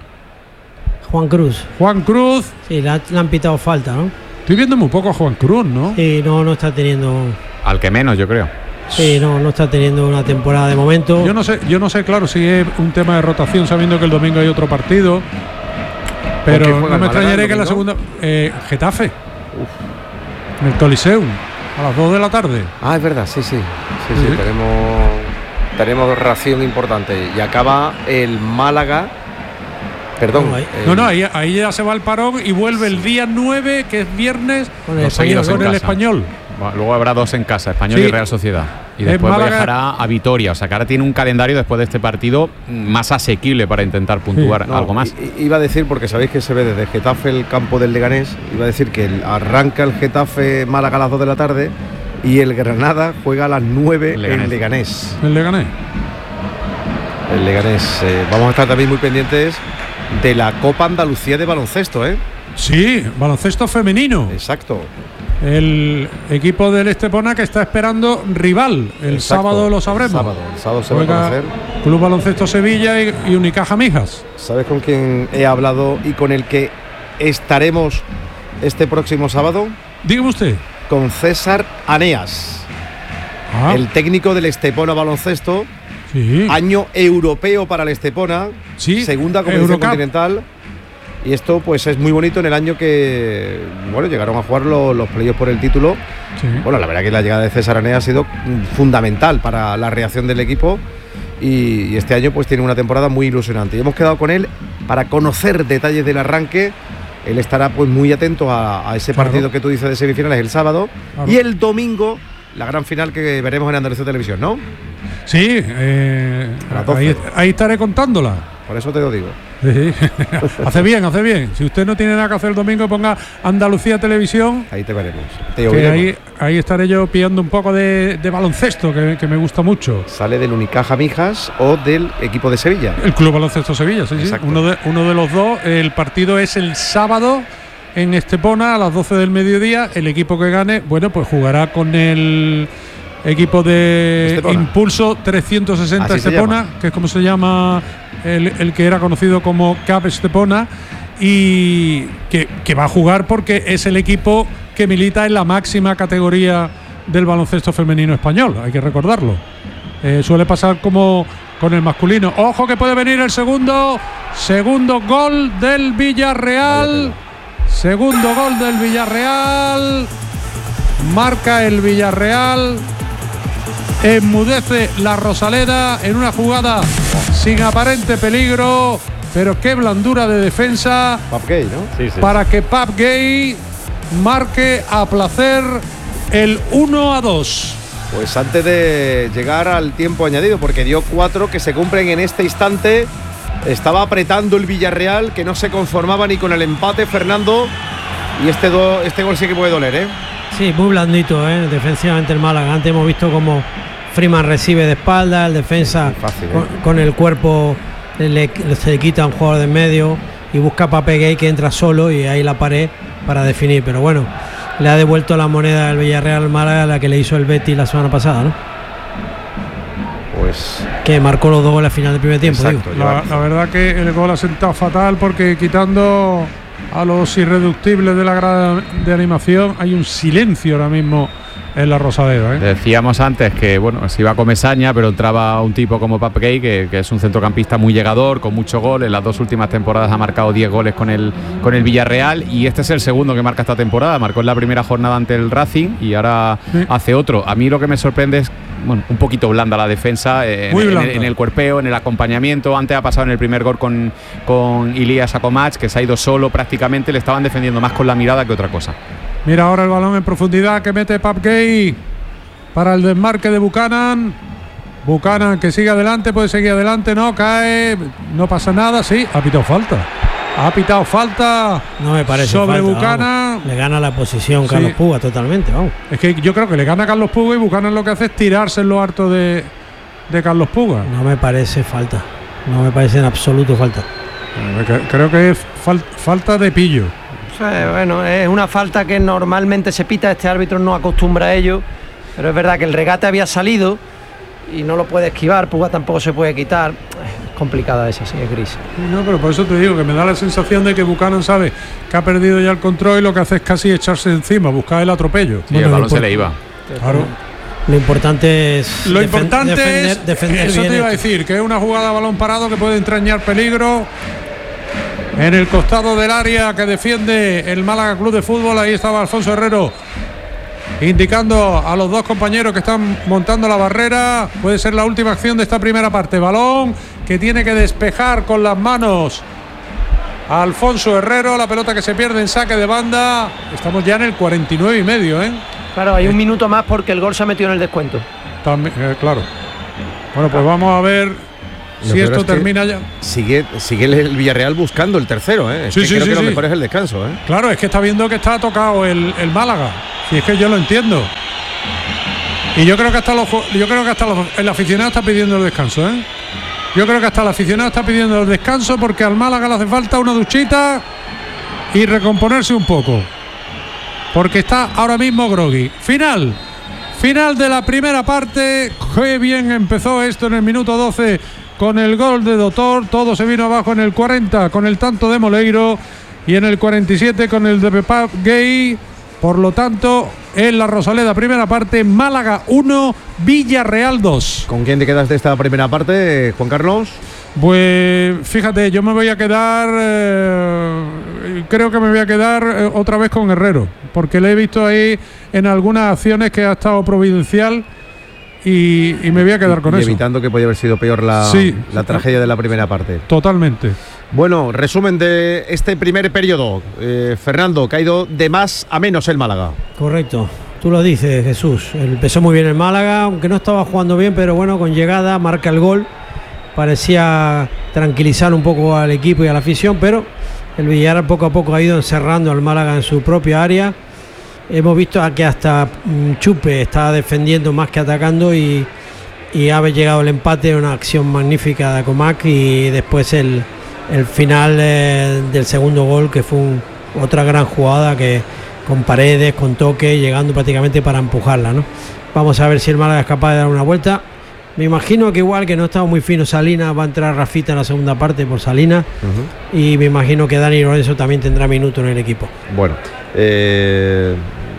Juan Cruz. Juan Cruz. Sí, le, le han pitado falta, ¿no? Estoy viendo muy poco a Juan Cruz, ¿no? Sí, no, no está teniendo. Al que menos, yo creo. Sí, no, no está teniendo una temporada de momento. Yo no sé, yo no sé, claro, si es un tema de rotación, sabiendo que el domingo hay otro partido. Pero no me extrañaría que en la segunda. Eh, Getafe. Uf. En el Coliseum. A las dos de la tarde. Ah, es verdad, sí, sí. Sí, sí, sí. Tenemos, tenemos ración importante. Y acaba el Málaga. Perdón. No, ahí, el, no, no ahí, ahí ya se va el parón y vuelve sí. el día nueve, que es viernes, con el Español. Con el español. Bueno, luego habrá dos en casa, Español sí. y Real Sociedad. Y después Málaga... viajará a Vitoria. O sea que ahora tiene un calendario después de este partido más asequible para intentar puntuar sí, no, algo más. Iba a decir, porque sabéis que se ve desde Getafe el campo del Leganés, iba a decir que el, arranca el Getafe Málaga a las dos de la tarde y el Granada juega a las nueve en Leganés. El Leganés. El Leganés. Eh, vamos a estar también muy pendientes de la Copa Andalucía de baloncesto, ¿eh? Sí, baloncesto femenino. Exacto. El equipo del Estepona que está esperando rival. El Exacto. sábado lo sabremos. El sábado, el sábado se Juega va a conocer. Club Baloncesto Sevilla y, y Unicaja Mijas. ¿Sabes con quién he hablado y con el que estaremos este próximo sábado? Dígame usted. Con César Aneas, Ah, el técnico del Estepona Baloncesto. sí. Año europeo para el Estepona, Sí, segunda competición Eurocup. continental. Y esto pues es muy bonito en el año que bueno llegaron a jugar los, los playoffs por el título. Sí. Bueno, la verdad que la llegada de César Anea ha sido fundamental para la reacción del equipo y, y este año pues tiene una temporada muy ilusionante. Y hemos quedado con él para conocer detalles del arranque. Él estará pues muy atento a, a ese Claro. partido que tú dices de semifinales el sábado. Claro. Y el domingo la gran final que veremos en Andalucía Televisión, ¿no? Sí, eh, A las doce. ahí, ahí estaré contándola. Por eso te lo digo. Sí. Hace bien, hace bien. Si usted no tiene nada que hacer el domingo, ponga Andalucía Televisión. Ahí te veremos. Te Que oiremos. ahí, ahí estaré yo pillando un poco de, de baloncesto, que, que me gusta mucho. Sale del Unicaja Mijas o del equipo de Sevilla. El Club Baloncesto Sevilla, sí, sí. Exacto. Uno de, uno de los dos. El partido es el sábado en Estepona a las doce del mediodía. El equipo que gane, bueno, pues jugará con el equipo de Estepona. Impulso trescientos sesenta Así se Estepona, llama. que es como se llama el, el que era conocido como C A P Estepona, y que, que va a jugar porque es el equipo que milita en la máxima categoría del baloncesto femenino español, hay que recordarlo. Eh, suele pasar como con el masculino. Ojo que puede venir el segundo, segundo gol del Villarreal. Segundo gol del Villarreal. Marca el Villarreal. Enmudece la Rosaleda en una jugada sin aparente peligro, pero qué blandura de defensa Pap Gay, ¿no? Sí, sí. para que Pap Gay marque a placer el uno a dos. Pues antes de llegar al tiempo añadido, porque dio cuatro que se cumplen en este instante. Estaba apretando el Villarreal, que no se conformaba ni con el empate, Fernando. Y este, do, este gol sí que puede doler, ¿eh? Sí, muy blandito, ¿eh? Defensivamente el Málaga. Antes hemos visto como Freeman recibe de espalda, el defensa Sí, fácil, ¿eh? con, con el cuerpo le, le- se le quita a un jugador de en medio y busca a Pape Gay, que entra solo y ahí la pared para definir. Pero bueno, le ha devuelto la moneda al Villarreal al Málaga, la que le hizo el Betis la semana pasada, ¿no? Pues Que marcó los dos goles al final del primer tiempo. exacto. digo. La, la verdad que el gol ha sentado fatal, porque quitando a los irreductibles de la grada de animación hay un silencio ahora mismo en la Rosaleda, ¿eh? Decíamos antes que bueno, se iba a Comesaña, pero entraba un tipo como Pap Gay, que, que es un centrocampista muy llegador, con mucho gol. En las dos últimas temporadas ha marcado diez goles con el, con el Villarreal, y este es el segundo que marca esta temporada. Marcó en la primera jornada ante el Racing y ahora Sí. hace otro. A mí lo que me sorprende es bueno, un poquito blanda la defensa, eh, en, Muy en el, blanda. en el cuerpeo, en el acompañamiento. Antes ha pasado en el primer gol con, con Ilías Akomach, que se ha ido solo prácticamente. Le estaban defendiendo más con la mirada que otra cosa. Mira ahora el balón en profundidad que mete Pap Gay para el desmarque de Buchanan. Buchanan que sigue adelante, puede seguir adelante, no cae, no pasa nada, sí, ha pitado falta. Ha pitado falta No me parece sobre falta, Buchanan. vamos. Le gana la posición Sí. Carlos Puga totalmente, vamos. Es que yo creo que le gana a Carlos Puga, y Buchanan lo que hace es tirarse en lo harto de, de Carlos Puga. No me parece falta. No me parece en absoluto falta. Eh, Creo que es fal- falta de pillo. Sí, bueno, es una falta que normalmente se pita, este árbitro no acostumbra a ello, pero es verdad que el regate había salido y no lo puede esquivar, Puga tampoco se puede quitar. Es complicada esa, sí, es gris. No, pero por eso te digo que me da la sensación de que Buchanan sabe que ha perdido ya el control y lo que hace es casi echarse encima, buscar el atropello. Sí, Bueno, el lo balón se impor- le iba. Claro. Lo importante es Lo defen- importante defender, es, defender eso bien te iba a esto. decir, que es una jugada a balón parado que puede entrañar peligro. En el costado del área que defiende el Málaga Club de Fútbol, ahí estaba Alfonso Herrero indicando a los dos compañeros que están montando la barrera. Puede ser la última acción de esta primera parte. Balón que tiene que despejar con las manos Alfonso Herrero, la pelota que se pierde en saque de banda. Estamos ya en el cuarenta y nueve y medio, ¿eh? Claro, hay un minuto más porque el gol se ha metido en el descuento. También, eh, claro. Bueno, pues vamos a ver Lo si esto es termina ya. Sigue, sigue el Villarreal buscando el tercero, ¿eh? Es Sí, que sí, creo sí, que sí. lo mejor es el descanso, ¿eh? Claro, es que está viendo que está tocado el, el Málaga. Y es que yo lo entiendo. Y yo creo que hasta los, yo creo que hasta los, el aficionado está pidiendo el descanso, ¿eh? Yo creo que hasta el aficionado está pidiendo el descanso porque al Málaga le hace falta una duchita y recomponerse un poco. Porque está ahora mismo groggy. Final. Final de la primera parte. Qué bien empezó esto en el minuto doce con el gol de Doctor. Todo se vino abajo en el cuarenta con el tanto de Moleiro y en el cuarenta y siete con el de Pepap Gay. Por lo tanto, en la Rosaleda primera parte, Málaga uno, Villarreal dos. ¿Con quién te quedas de esta primera parte, Juan Carlos? Pues fíjate, yo me voy a quedar, eh, creo que me voy a quedar eh, otra vez con Herrero, porque le he visto ahí en algunas acciones que ha estado providencial y, y me voy a quedar con y eso. Evitando que podía haber sido peor la, Sí. la tragedia de la primera parte. Totalmente. Bueno, resumen de este primer periodo. Eh, Fernando, que ha ido de más a menos el Málaga. Correcto, tú lo dices, Jesús. Empezó muy bien el Málaga, aunque no estaba jugando bien, pero bueno, con llegada marca el gol. Parecía tranquilizar un poco al equipo y a la afición, pero el Villarreal poco a poco ha ido encerrando al Málaga en su propia área. Hemos visto que hasta Chupe está defendiendo más que atacando y, y ha llegado el empate, una acción magnífica de Acomac y después el, el final eh, del segundo gol, que fue un, otra gran jugada que con Paredes, con toque, llegando prácticamente para empujarla, ¿no? Vamos a ver si el Málaga es capaz de dar una vuelta. Me imagino que igual que no estaba muy fino Salinas, va a entrar Rafita en la segunda parte por Salinas. Uh-huh. Y me imagino que Dani Lorenzo también tendrá minuto en el equipo. Bueno, eh...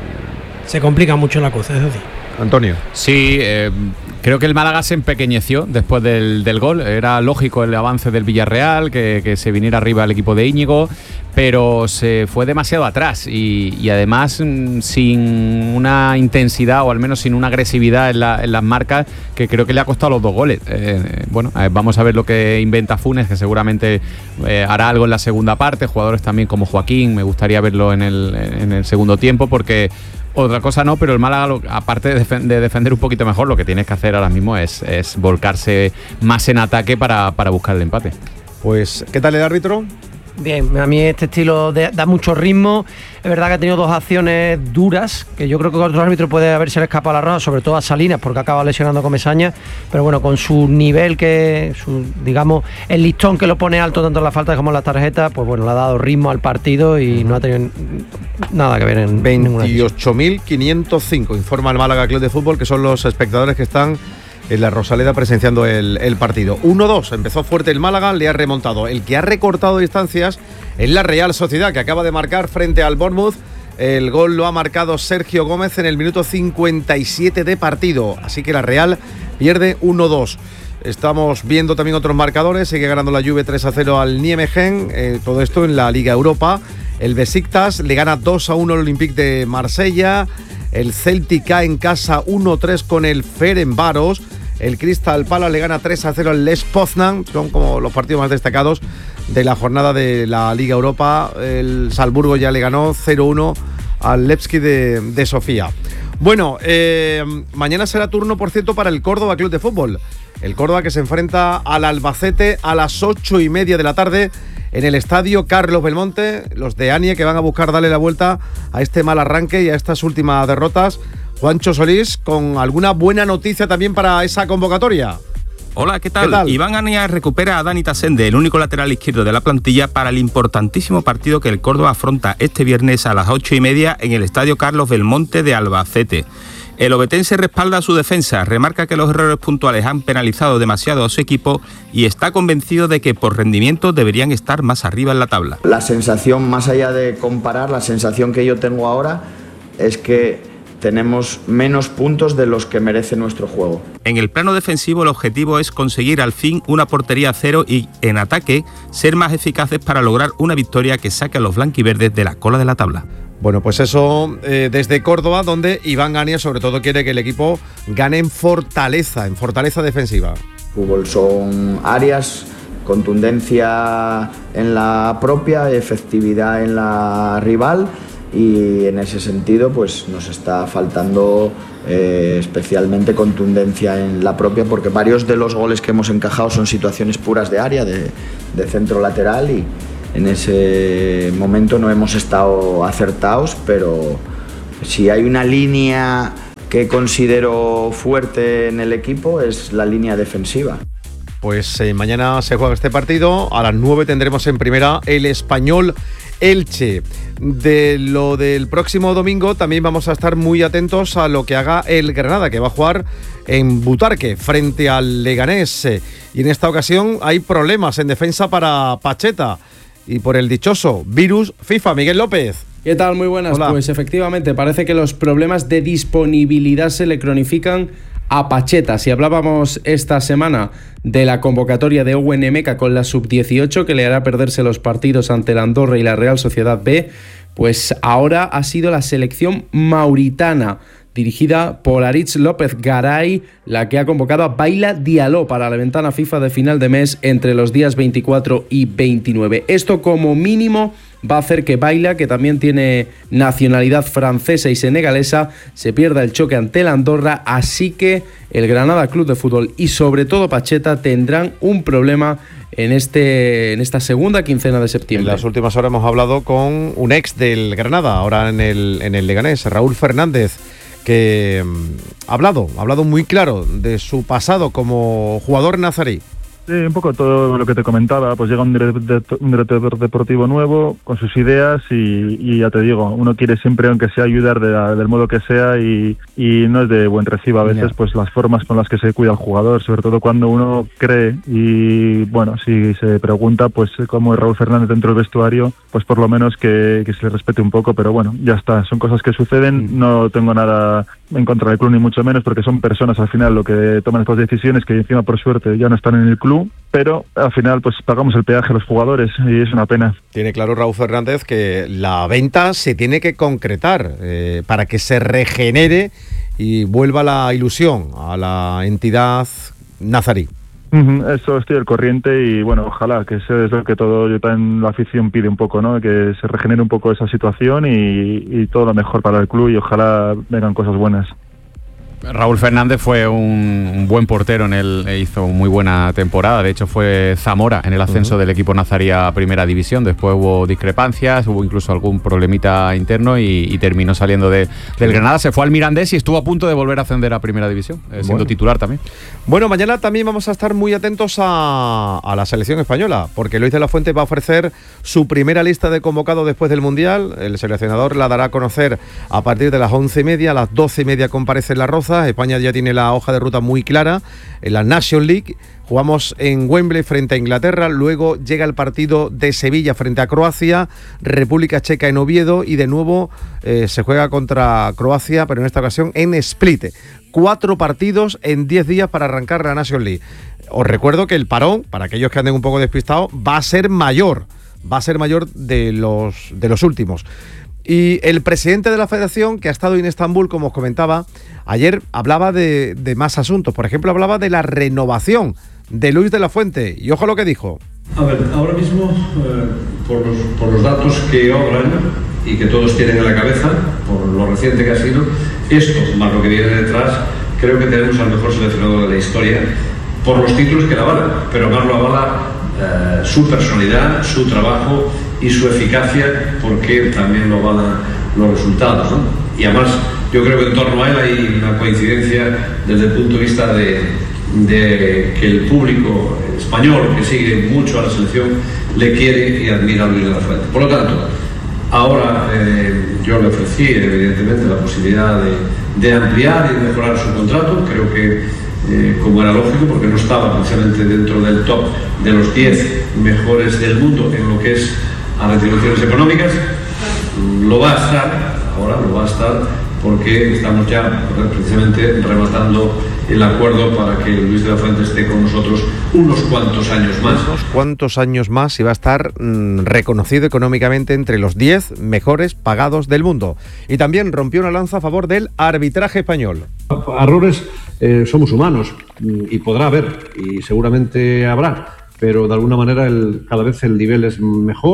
se complica mucho la cosa, es decir. Antonio. Sí, eh, creo que el Málaga se empequeñeció después del, del gol. Era lógico el avance del Villarreal, que, que se viniera arriba el equipo de Íñigo, pero se fue demasiado atrás y, y además mm, sin una intensidad o al menos sin una agresividad en, la, en las marcas, que creo que le ha costado los dos goles. Eh, bueno, eh, vamos a ver lo que inventa Funes, que seguramente eh, hará algo en la segunda parte. Jugadores también como Joaquín, me gustaría verlo en el, en el segundo tiempo, porque otra cosa no, pero el Málaga, aparte de, defen- de defender un poquito mejor, lo que tienes que hacer ahora mismo es, es volcarse más en ataque para, para buscar el empate. Pues, ¿qué tal el árbitro? Bien, a mí este estilo de, da mucho ritmo. Es verdad que ha tenido dos acciones duras, que yo creo que otro árbitro puede haberse le escapado la roja, sobre todo a Salinas, porque acaba lesionando a Comesaña, pero bueno, con su nivel, que su, digamos, el listón que lo pone alto tanto en la falta como en la tarjeta, pues bueno, le ha dado ritmo al partido y no ha tenido nada que ver en ninguna. veintiocho mil quinientos cinco, informa el Málaga Club de Fútbol, que son los espectadores que están en la Rosaleda presenciando el, el partido. uno dos, empezó fuerte el Málaga, le ha remontado. El que ha recortado distancias es la Real Sociedad, que acaba de marcar frente al Bournemouth. El gol lo ha marcado Sergio Gómez en el minuto cincuenta y siete de partido, así que la Real pierde uno dos. Estamos viendo también otros marcadores. Sigue ganando la Juve tres a cero al Nijmegen, eh, todo esto en la Liga Europa. El Besiktas le gana dos a uno al Olympique de Marsella. El Celtic cae en casa uno tres con el Ferencváros. El Crystal Palace le gana tres a cero al Lech Poznan. Son como los partidos más destacados de la jornada de la Liga Europa. El Salzburgo ya le ganó cero uno al Levski de, de Sofía. Bueno, eh, mañana será turno, por cierto, para el Córdoba Club de Fútbol. El Córdoba, que se enfrenta al Albacete a las ocho y media de la tarde en el estadio Carlos Belmonte. Los de Anie, que van a buscar darle la vuelta a este mal arranque y a estas últimas derrotas. Juancho Solís, con alguna buena noticia también para esa convocatoria. Hola, ¿qué tal? ¿Qué tal? Iván Ania recupera a Dani Tasende, el único lateral izquierdo de la plantilla, para el importantísimo partido que el Córdoba afronta este viernes a las ocho y media en el estadio Carlos Belmonte de Albacete. El obetense respalda a su defensa, remarca que los errores puntuales han penalizado demasiado a su equipo y está convencido de que por rendimiento deberían estar más arriba en la tabla. La sensación, más allá de comparar, la sensación que yo tengo ahora es que tenemos menos puntos de los que merece nuestro juego. En el plano defensivo, el objetivo es conseguir al fin una portería a cero y, en ataque, ser más eficaces para lograr una victoria que saque a los blanquiverdes de la cola de la tabla. Bueno, pues eso eh, desde Córdoba, donde Iván Ania sobre todo quiere que el equipo gane en fortaleza, en fortaleza defensiva. Fútbol son áreas, contundencia en la propia, efectividad en la rival, y en ese sentido pues nos está faltando eh, especialmente contundencia en la propia, porque varios de los goles que hemos encajado son situaciones puras de área, de, de centro lateral, y en ese momento no hemos estado acertados, pero si hay una línea que considero fuerte en el equipo es la línea defensiva. Pues eh, mañana se juega este partido, a las nueve tendremos en primera el Español Elche. De lo del próximo domingo también vamos a estar muy atentos a lo que haga el Granada, que va a jugar en Butarque frente al Leganés. Y en esta ocasión hay problemas en defensa para Pacheta y por el dichoso virus FIFA. Miguel López. ¿Qué tal? Muy buenas. Hola. Pues efectivamente parece que los problemas de disponibilidad se le cronifican a Pacheta. Si hablábamos esta semana de la convocatoria de Owen Emeka con la sub dieciocho, que le hará perderse los partidos ante la Andorra y la Real Sociedad B, pues ahora ha sido la selección mauritana, dirigida por Aritz López Garay, la que ha convocado a Baila Diallo para la ventana FIFA de final de mes entre los días veinticuatro y veintinueve. Esto como mínimo va a hacer que Baila, que también tiene nacionalidad francesa y senegalesa, se pierda el choque ante la Andorra, así que el Granada Club de Fútbol y sobre todo Pacheta tendrán un problema en, este, en esta segunda quincena de septiembre. En las últimas horas hemos hablado con un ex del Granada, ahora en el, en el Leganés, Raúl Fernández, que ha hablado, ha hablado muy claro de su pasado como jugador nazarí. Sí, un poco todo lo que te comentaba, pues llega un director, un director deportivo nuevo con sus ideas y, y ya te digo, uno quiere siempre, aunque sea, ayudar de la, del modo que sea y, y no es de buen recibo a veces, yeah. pues las formas con las que se cuida al jugador, sobre todo cuando uno cree y bueno, si se pregunta, pues como Raúl Fernández dentro del vestuario, pues por lo menos que, que se le respete un poco, pero bueno, ya está, son cosas que suceden, no tengo nada en contra del club ni mucho menos, porque son personas al final lo que toman estas decisiones, que encima por suerte ya no están en el club, pero al final pues pagamos el peaje a los jugadores y es una pena. Tiene claro Raúl Fernández que la venta se tiene que concretar eh, para que se regenere y vuelva la ilusión a la entidad nazarí. Uh-huh, eso estoy al corriente y bueno, ojalá que eso es lo que todo yo también la afición pide un poco, ¿no? Que se regenere un poco esa situación y, y todo lo mejor para el club y ojalá vengan cosas buenas. Raúl Fernández fue un, un buen portero, en el, hizo muy buena temporada, de hecho fue Zamora en el ascenso uh-huh. del equipo nazarí a Primera División, después hubo discrepancias, hubo incluso algún problemita interno y, y terminó saliendo de, del Granada, se fue al Mirandés y estuvo a punto de volver a ascender a Primera División, eh, siendo bueno. titular también. Bueno, mañana también vamos a estar muy atentos a, a la selección española, porque Luis de la Fuente va a ofrecer su primera lista de convocados después del Mundial, el seleccionador la dará a conocer a partir de las once y media, a las doce y media comparece en La Roza. España ya tiene la hoja de ruta muy clara en la National League. Jugamos en Wembley frente a Inglaterra, luego llega el partido de Sevilla frente a Croacia, República Checa en Oviedo y de nuevo eh, se juega contra Croacia, pero en esta ocasión en Split. Cuatro partidos en diez días para arrancar la National League. Os recuerdo que el parón, para aquellos que anden un poco despistados, va a ser mayor, va a ser mayor de los, de los últimos. Y el presidente de la federación, que ha estado en Estambul, como os comentaba, ayer hablaba de, de más asuntos. Por ejemplo, hablaba de la renovación de Luis de la Fuente. Y ojo lo que dijo. A ver, ahora mismo, eh, por, los, por los datos que obran y que todos tienen en la cabeza, por lo reciente que ha sido, esto, más lo que viene detrás, creo que tenemos al mejor seleccionador de la historia, por los títulos que la avalan, pero más lo avala eh, su personalidad, su trabajo y su eficacia, porque también lo avalan los resultados, ¿no? Y además yo creo que en torno a él hay una coincidencia desde el punto de vista de, de que el público español, que sigue mucho a la selección, le quiere y admira a Luis de la Fuente. Por lo tanto, ahora eh, yo le ofrecí evidentemente la posibilidad de, de ampliar y de mejorar su contrato. Creo que eh, como era lógico, porque no estaba precisamente dentro del top de los diez mejores del mundo en lo que es a retribuciones económicas, lo va a estar, ahora lo va a estar, porque estamos ya precisamente rematando el acuerdo para que Luis de la Fuente esté con nosotros unos cuantos años más. Unos cuantos años más y va a estar mmm, reconocido económicamente entre los diez mejores pagados del mundo. Y también rompió una lanza a favor del arbitraje español. Errores eh, somos humanos y podrá haber, y seguramente habrá, pero de alguna manera el, cada vez el nivel es mejor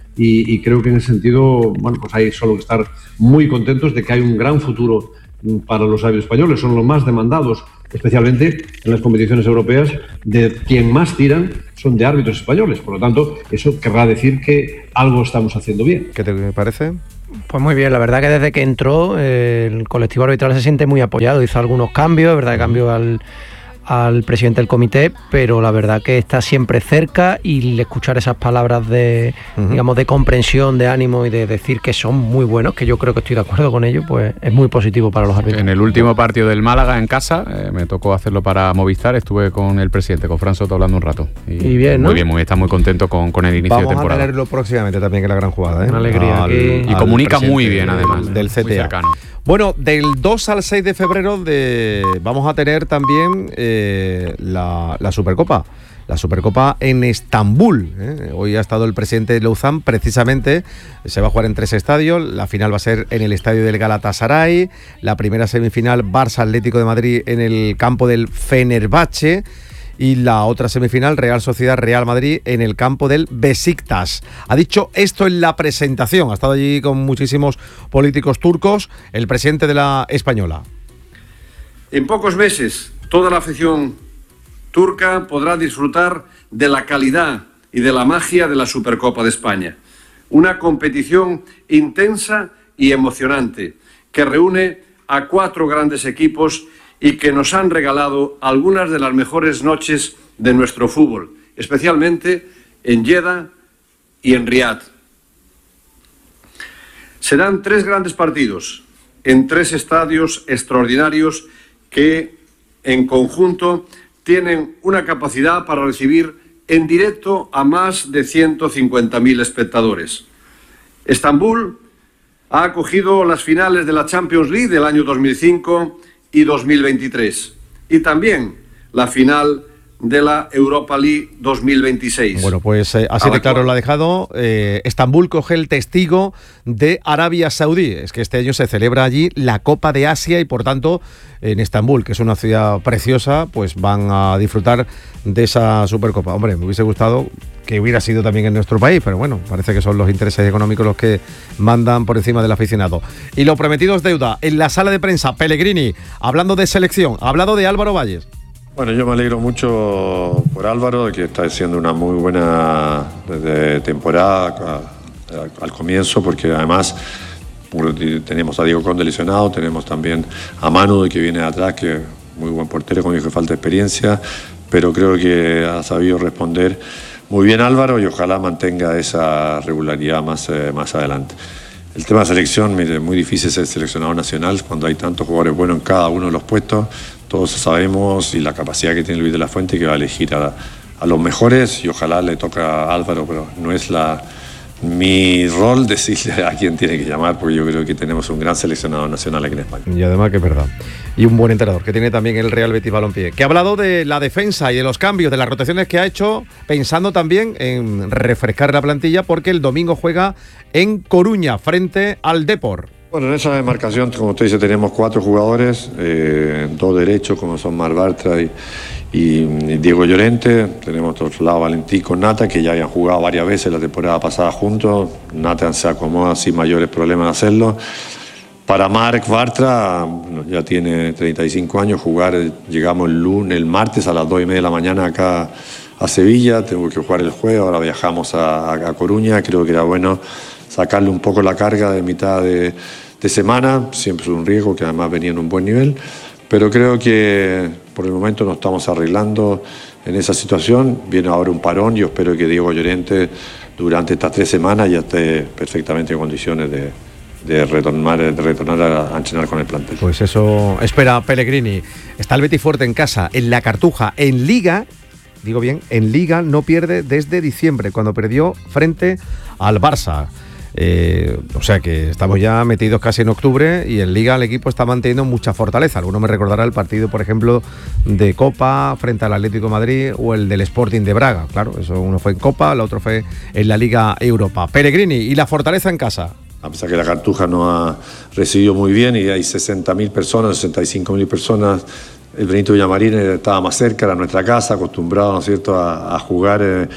y, y creo que en ese sentido, bueno, pues hay solo que estar muy contentos de que hay un gran futuro para los árbitros españoles. Son los más demandados, especialmente en las competiciones europeas, de quien más tiran son de árbitros españoles. Por lo tanto, eso querrá decir que algo estamos haciendo bien. ¿Qué te parece? Pues muy bien, la verdad que desde que entró eh, el colectivo arbitral se siente muy apoyado, hizo algunos cambios, verdad que cambió al, al presidente del comité, pero la verdad que está siempre cerca y escuchar esas palabras de, uh-huh. digamos, de comprensión, de ánimo y de decir que son muy buenos, que yo creo que estoy de acuerdo con ellos, pues es muy positivo para los árbitros. En el último partido del Málaga en casa, eh, me tocó hacerlo para Movistar, estuve con el presidente, con Fran Soto, hablando un rato. Y, y bien, ¿no? Muy bien, muy bien, está muy contento con, con el inicio Vamos de temporada. Vamos a tenerlo próximamente también, que es la gran jugada, ¿eh? Una alegría. Al, que... Y comunica muy bien, además. Del, del C T A. Muy cercano. Bueno, del dos al seis de febrero de, vamos a tener también eh, la, la Supercopa. La Supercopa en Estambul. ¿eh? Hoy ha estado el presidente de Lausanne, precisamente. Se va a jugar en tres estadios. La final va a ser en el estadio del Galatasaray. La primera semifinal, Barça Atlético de Madrid, en el campo del Fenerbahce. Y la otra semifinal, Real Sociedad Real Madrid, en el campo del Besiktas. Ha dicho esto en la presentación. Ha estado allí con muchísimos políticos turcos, el presidente de la Española. En pocos meses, toda la afición turca podrá disfrutar de la calidad y de la magia de la Supercopa de España. Una competición intensa y emocionante que reúne a cuatro grandes equipos y que nos han regalado algunas de las mejores noches de nuestro fútbol, especialmente en Jeddah y en Riad. Serán tres grandes partidos en tres estadios extraordinarios que, en conjunto, tienen una capacidad para recibir en directo a más de ciento cincuenta mil espectadores. Estambul ha acogido las finales de la Champions League del año dos mil cinco y dos mil veintitrés, y también la final de la Europa League dos mil veintiséis. Bueno, pues eh, así de claro lo ha dejado. Eh, Estambul coge el testigo de Arabia Saudí. Es que este año se celebra allí la Copa de Asia y, por tanto, en Estambul, que es una ciudad preciosa, pues van a disfrutar de esa Supercopa. Hombre, me hubiese gustado que hubiera sido también en nuestro país, pero bueno, parece que son los intereses económicos los que mandan por encima del aficionado. Y lo prometido es deuda. En la sala de prensa, Pellegrini, hablando de selección, ha hablado de Álvaro Valles. Bueno, yo me alegro mucho por Álvaro, que está haciendo una muy buena de temporada al comienzo, porque además tenemos a Diego Conde lesionado, tenemos también a Manu, que viene de atrás, que es muy buen portero, como dijo, falta experiencia, pero creo que ha sabido responder muy bien Álvaro y ojalá mantenga esa regularidad más, eh, más adelante. El tema de selección, mire, es muy difícil ser seleccionado nacional cuando hay tantos jugadores buenos en cada uno de los puestos. Todos sabemos y la capacidad que tiene Luis de la Fuente, que va a elegir a, a los mejores, y ojalá le toca a Álvaro, pero no es la, mi rol decirle a quién tiene que llamar, porque yo creo que tenemos un gran seleccionado nacional aquí en España. Y además que es verdad. Y un buen entrenador, que tiene también el Real Betis Balompié, que ha hablado de la defensa y de los cambios, de las rotaciones que ha hecho, pensando también en refrescar la plantilla, porque el domingo juega en Coruña, frente al Depor. Bueno, en esa demarcación, como usted dice, tenemos cuatro jugadores, eh, dos derechos, como son Mar Bartra y, y Diego Llorente. Tenemos por otro lado Valentín con Nata, que ya habían jugado varias veces la temporada pasada juntos. Nata se acomoda sin mayores problemas de hacerlo. Para Marc Bartra, bueno, ya tiene treinta y cinco años, jugar, llegamos el lunes, el martes a las dos y media de la mañana acá a Sevilla, tengo que jugar el jueves, ahora viajamos a, a Coruña, creo que era bueno sacarle un poco la carga de mitad de, de semana, siempre es un riesgo, que además venía en un buen nivel, pero creo que por el momento nos estamos arreglando en esa situación. Viene ahora un parón y yo espero que Diego Llorente durante estas tres semanas ya esté perfectamente en condiciones de, de, retornar, de retornar a, a entrenar con el plantel. Pues eso espera Pellegrini. Está el Betis fuerte en casa, en la Cartuja, en Liga. Digo bien, en Liga no pierde desde diciembre, cuando perdió frente al Barça. Eh, o sea que estamos ya metidos casi en octubre y en Liga el equipo está manteniendo mucha fortaleza. Alguno me recordará el partido, por ejemplo, de Copa frente al Atlético de Madrid o el del Sporting de Braga. Claro, eso uno fue en Copa, el otro fue en la Liga Europa. Pellegrini y la fortaleza en casa. A pesar que la Cartuja no ha recibido muy bien y hay sesenta mil personas, sesenta y cinco mil personas. El Benito Villamarín estaba más cerca, era nuestra casa, acostumbrado, ¿no es cierto?, a, a jugar eh,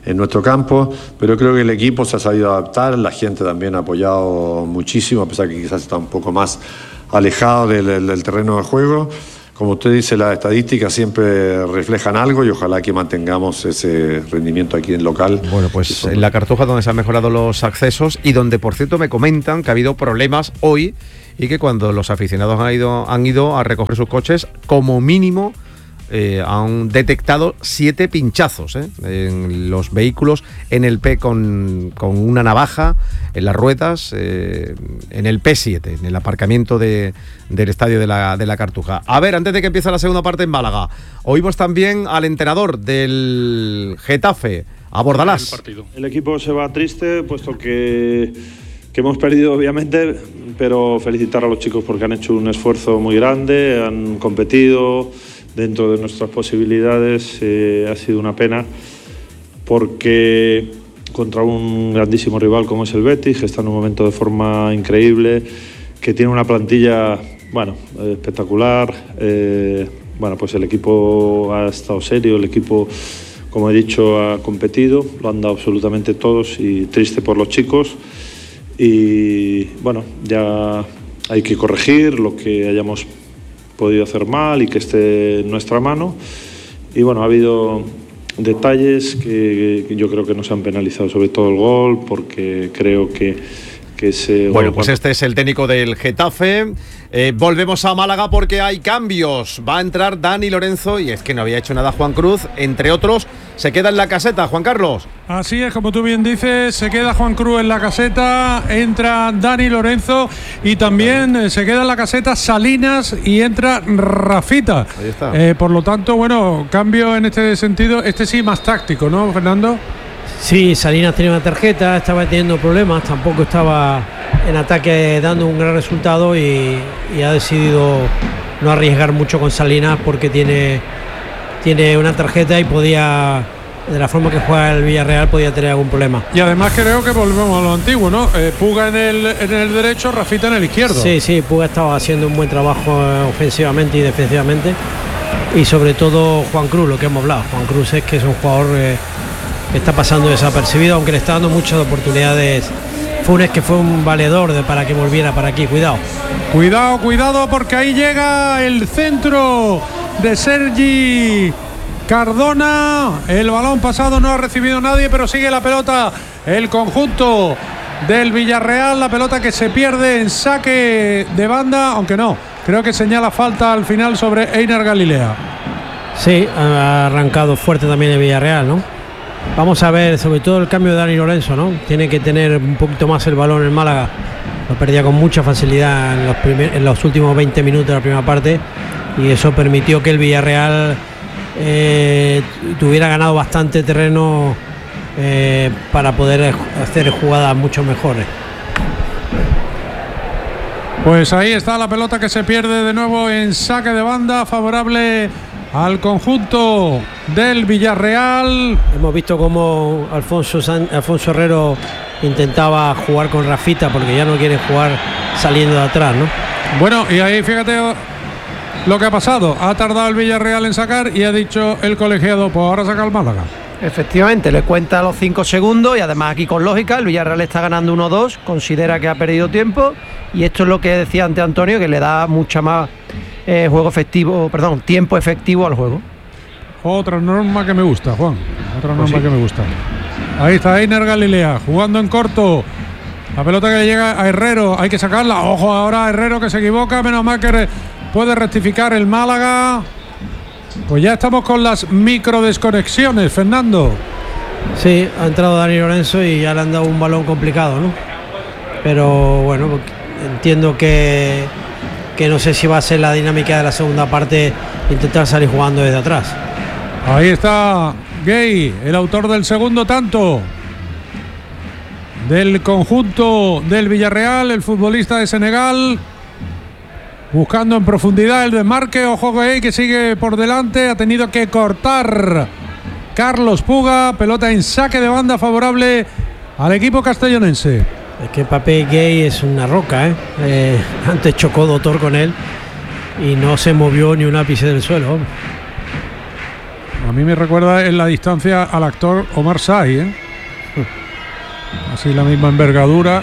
en nuestro campo, pero creo que el equipo se ha sabido adaptar, la gente también ha apoyado muchísimo, a pesar que quizás está un poco más alejado del, del, del terreno de juego. Como usted dice, las estadísticas siempre reflejan algo y ojalá que mantengamos ese rendimiento aquí en local. Bueno, pues en la Cartuja, donde se han mejorado los accesos y donde, por cierto, me comentan que ha habido problemas hoy y que cuando los aficionados han ido, han ido a recoger sus coches, como mínimo eh, han detectado siete pinchazos ¿eh? en los vehículos, en el P con, con una navaja, en las ruedas, eh, en el P siete, en el aparcamiento de, del estadio de la, de la Cartuja. A ver, antes de que empiece la segunda parte en Málaga, oímos también al entrenador del Getafe, a Bordalás. El, el equipo se va triste, puesto que, que hemos perdido, obviamente, pero felicitar a los chicos porque han hecho un esfuerzo muy grande, han competido dentro de nuestras posibilidades. Eh, ha sido una pena porque contra un grandísimo rival como es el Betis, que está en un momento de forma increíble, que tiene una plantilla, bueno, espectacular. Eh, bueno, pues el equipo ha estado serio, el equipo, como he dicho, ha competido, lo han dado absolutamente todos, y triste por los chicos. Y bueno, ya hay que corregir lo que hayamos podido hacer mal y que esté en nuestra mano. Y bueno, ha habido detalles que, que yo creo que nos han penalizado, sobre todo el gol, porque creo que, que ese Bueno, gol, pues este es el técnico del Getafe. Eh, volvemos a Málaga porque hay cambios. Va a entrar Dani Lorenzo, y es que no había hecho nada Juan Cruz, entre otros. Se queda en la caseta, Juan Carlos. Así es, como tú bien dices, se queda Juan Cruz en la caseta, entra Dani Lorenzo y también eh, se queda en la caseta Salinas y entra Rafita. Ahí está. Eh, por lo tanto, bueno, cambio en este sentido, este sí más táctico, ¿no, Fernando? Sí, Salinas tenía una tarjeta, estaba teniendo problemas, tampoco estaba en ataque dando un gran resultado y, y ha decidido no arriesgar mucho con Salinas porque tiene, tiene una tarjeta y podía, de la forma que juega el Villarreal, podía tener algún problema. Y además creo que volvemos a lo antiguo, ¿no? Eh, Puga en el, en el derecho, Rafita en el izquierdo. Sí, sí, Puga estaba haciendo un buen trabajo eh, ofensivamente y defensivamente, y sobre todo Juan Cruz, lo que hemos hablado. Juan Cruz es que es un jugador eh, que está pasando desapercibido, aunque le está dando muchas oportunidades Funes, que fue un valedor de, para que volviera para aquí. Cuidado. Cuidado, cuidado, porque ahí llega el centro de Sergi Cardona. El balón pasado no ha recibido nadie, pero sigue la pelota el conjunto del Villarreal. La pelota que se pierde en saque de banda, aunque no, creo que señala falta al final sobre Einar Galilea. Sí, ha arrancado fuerte también el Villarreal, ¿no? Vamos a ver, sobre todo el cambio de Dani Lorenzo, ¿no? Tiene que tener un poquito más el balón en Málaga. Lo perdía con mucha facilidad en los, primer, en los últimos veinte minutos de la primera parte, y eso permitió que el Villarreal eh, tuviera ganado bastante terreno eh, para poder hacer jugadas mucho mejores. Pues ahí está la pelota que se pierde de nuevo en saque de banda, favorable al conjunto del Villarreal. Hemos visto cómo Alfonso, San, Alfonso Herrero intentaba jugar con Rafita, porque ya no quiere jugar saliendo de atrás, ¿no? Bueno, y ahí fíjate lo que ha pasado. Ha tardado el Villarreal en sacar y ha dicho el colegiado, pues ahora saca el Málaga. Efectivamente, le cuenta los cinco segundos y además aquí con lógica, el Villarreal está ganando uno dos, considera que ha perdido tiempo, y esto es lo que decía antes Antonio, que le da mucha más eh, juego efectivo, perdón, tiempo efectivo al juego. Otra norma que me gusta, Juan, otra norma pues sí. que me gusta. Ahí está Einar Galilea jugando en corto. La pelota que le llega a Herrero, hay que sacarla. Ojo ahora Herrero, que se equivoca, menos mal que puede rectificar el Málaga. Pues ya estamos con las micro desconexiones, Fernando. Sí, ha entrado Dani Lorenzo y ya le han dado un balón complicado, ¿no? Pero bueno, entiendo que, que no sé si va a ser la dinámica de la segunda parte, intentar salir jugando desde atrás. Ahí está Gay, el autor del segundo tanto del conjunto del Villarreal, el futbolista de Senegal, buscando en profundidad el desmarque. Ojo Gay, que sigue por delante, ha tenido que cortar Carlos Puga. Pelota en saque de banda favorable al equipo castellonense. Es que Pape Gay es una roca, ¿eh? Eh, antes chocó Doctor con él y no se movió ni un ápice del suelo. A mí me recuerda en la distancia al actor Omar Sy, ¿eh? Así la misma envergadura.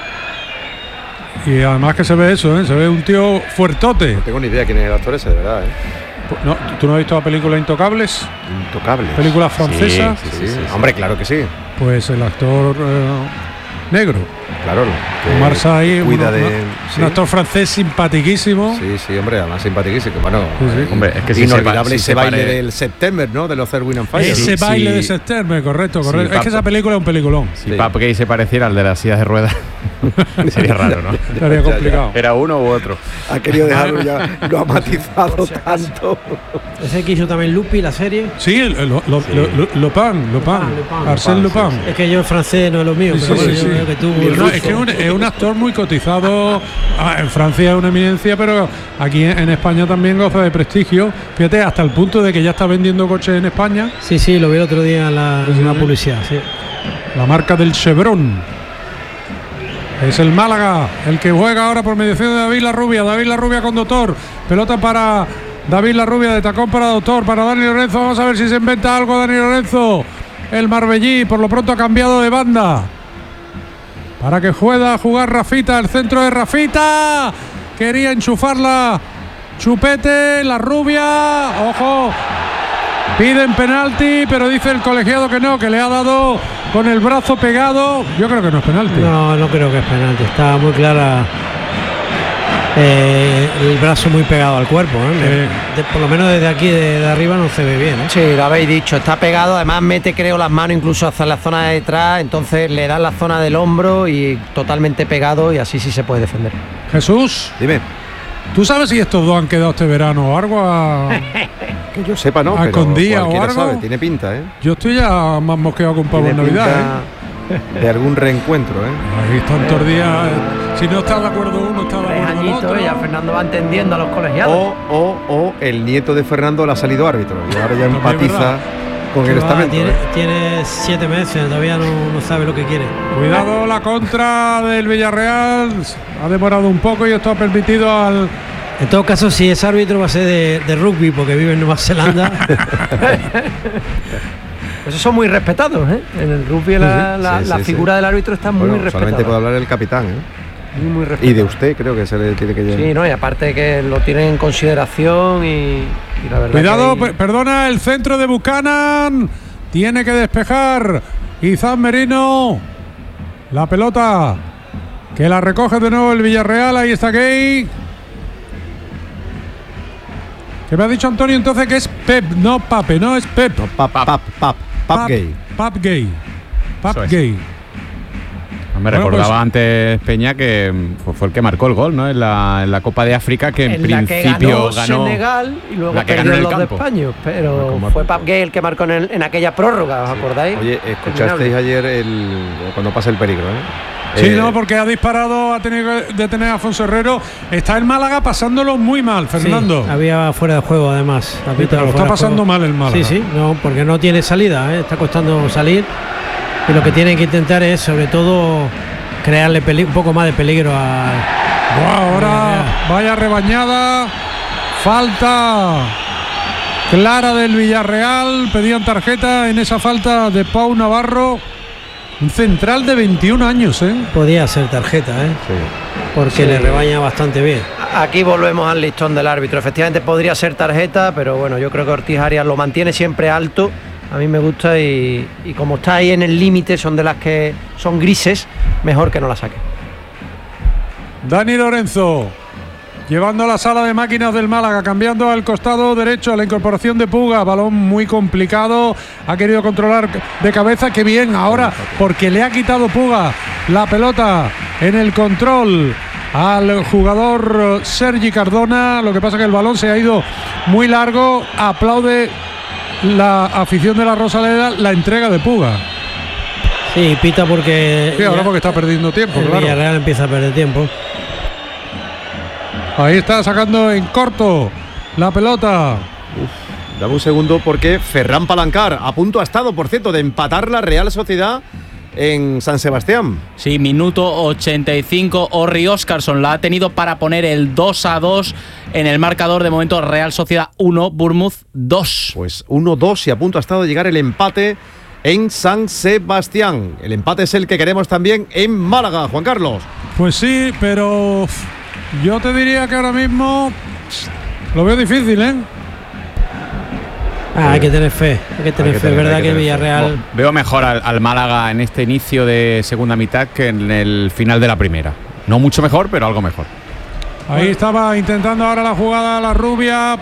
Y además que se ve eso, ¿eh? Se ve un tío fuertote. No tengo ni idea quién es el actor ese, de verdad, ¿eh? No, ¿tú no has visto la película Intocables? Intocables. Película francesa. Sí, sí, sí, sí, sí. Hombre, claro que sí. Pues el actor eh, negro. Claro, Omar Sy, cuida uno, de un, sí. un actor francés simpaticísimo. Sí, sí, hombre, además simpaticísimo. Bueno, sí, sí. Hombre, es que si inolvidable se, ese si baile pare... del September, ¿no? De los Earth, Wind and Fire. Ese sí, baile sí. de September, correcto, correcto. Sí, es que esa película es un peliculón. Si Sí. Pap Gay se pareciera al de las sillas de ruedas, sería raro, ¿no? Sería complicado. Era uno u otro. Ha querido dejarlo ya, lo ha matizado tanto. Ese que hizo también Lupi, la serie. Sí, el, lo, lo, Sí. lo, lo, Lupin, Lupin, Lupin. Arsène Lupin, Lupin. sí, Es que yo el francés no es lo mío, Sí, pero sí, bueno, sí, yo sí. veo que tú. No, es que es un, es un actor muy cotizado. Ah, en Francia es una eminencia, pero aquí en, en España también goza de prestigio. Fíjate, hasta el punto de que ya está vendiendo coches en España. Sí, sí, lo vi el otro día en la, Sí, sí. en la publicidad. Sí. La marca del Chevron. Es el Málaga el que juega ahora por mediación de David Larrubia. David Larrubia con Doctor. Pelota para David Larrubia, de tacón para Doctor, para Dani Lorenzo. Vamos a ver si se inventa algo Dani Lorenzo. El Marbellí por lo pronto ha cambiado de banda. Para que pueda jugar Rafita, el centro de Rafita. Quería enchufarla. Chupete, Larrubia. Ojo. Piden penalti, pero dice el colegiado que no, que le ha dado con el brazo pegado. Yo creo que no es penalti. No, no creo que es penalti. Está muy clara. Eh, el brazo muy pegado al cuerpo, ¿eh? De, de, por lo menos desde aquí, de, de arriba, no se ve bien, ¿eh? Sí, lo habéis dicho, está pegado, además mete creo las manos incluso hacia la zona de detrás, entonces le da la zona del hombro y totalmente pegado y así sí se puede defender. Jesús, dime. ¿Tú sabes si estos dos han quedado este verano o algo a... que yo sepa, no, a pero escondida o cualquiera algo? sabe, tiene pinta, ¿eh? Yo estoy ya más mosqueado con pavo en Navidad, ¿eh? De algún reencuentro, ¿eh? Ahí tantos días, si no está de acuerdo uno, está de Tres acuerdo el añitos, otro. ya Fernando va entendiendo a los colegiados. O, o, o el nieto de Fernando le ha salido árbitro y ahora ya También es empatiza verdad. con el Va, estamento. tiene, ¿eh? tiene siete meses, todavía no, no sabe lo que quiere. Cuidado la contra del Villarreal. Ha demorado un poco y esto ha permitido al... En todo caso, si es árbitro va a ser de, de rugby porque vive en Nueva Zelanda. Esos son muy respetados, ¿eh? En el rugby la, Sí, la, sí, la sí, figura sí. del árbitro está muy Bueno, respetada. solamente puede hablar el capitán, ¿eh? Muy, muy respetada. Y de usted creo que se le tiene que llevar. Sí, no, y aparte que lo tienen en consideración y, y la verdad. Cuidado, que hay... pe- perdona, el centro de Buchanan. Tiene que despejar Izan Merino. La pelota que la recoge de nuevo el Villarreal. Ahí está Gay. Que me ha dicho Antonio entonces que es Pep, no Pape, no es Pep. No, pap, pap, pap, pap, gay. Pap Gay. Pap Eso es. Gay. Me Bueno, recordaba pues- antes Peña que fue, fue el que marcó el gol, ¿no? En la, en la Copa de África, que en, en la que principio ganó, ganó, Senegal y luego la que ganó perdió en el los de campo. España, pero Como fue marcó. Pap Gay el que marcó en, el- en aquella prórroga, ¿os acordáis? Oye, escuchasteis ayer el cuando pasa el peligro, ¿eh? Sí, Eh, no, porque ha disparado, ha tenido que detener a Afonso Herrero. Está el Málaga pasándolo muy mal, Fernando. Sí, había fuera de juego además. Ha Sí, pitado pero lo fuera está de pasando juego. mal el Málaga. Sí, sí, no, porque no tiene salida, ¿eh? Está costando salir. Y lo que tienen que intentar es, sobre todo, crearle peli- un poco más de peligro a. Buah, ahora vaya rebañada. Falta clara del Villarreal. Pedían tarjeta en esa falta de Pau Navarro. Un central de veintiún años, ¿eh? Podía ser tarjeta, ¿eh? Sí. Porque Sí. le rebaña bastante bien. Aquí volvemos al listón del árbitro. Efectivamente podría ser tarjeta, pero bueno, yo creo que Ortiz Arias lo mantiene siempre alto. A mí me gusta y, y como está ahí en el límite, son de las que son grises, mejor que no la saque. Dani Lorenzo, llevando a la sala de máquinas del Málaga, cambiando al costado derecho a la incorporación de Puga, balón muy complicado, ha querido controlar de cabeza, qué bien ahora, porque le ha quitado Puga la pelota en el control al jugador Sergi Cardona, lo que pasa que el balón se ha ido muy largo, aplaude la afición de la Rosaleda la entrega de Puga. Sí, pita porque. Sí, ahora ya porque está perdiendo tiempo, el claro. Villarreal empieza a perder tiempo. Ahí está sacando en corto la pelota. Dame un segundo porque Ferran Palancar a punto ha estado, por cierto, de empatar la Real Sociedad en San Sebastián. Sí, minuto ochenta y cinco. Orri Óscarson la ha tenido para poner el dos a dos en el marcador. De momento, Real Sociedad uno, Bournemouth dos. Pues uno dos y a punto ha estado de llegar el empate en San Sebastián. El empate es el que queremos también en Málaga, Juan Carlos. Pues sí, pero yo te diría que ahora mismo lo veo difícil, ¿eh? Ah, hay que tener fe, hay que tener Hay que fe. tener, Es verdad hay que que el tener fe. Villarreal. Veo mejor al, al Málaga en este inicio de segunda mitad que en el final de la primera. No mucho mejor, pero algo mejor. Ahí estaba intentando ahora la jugada la rubia.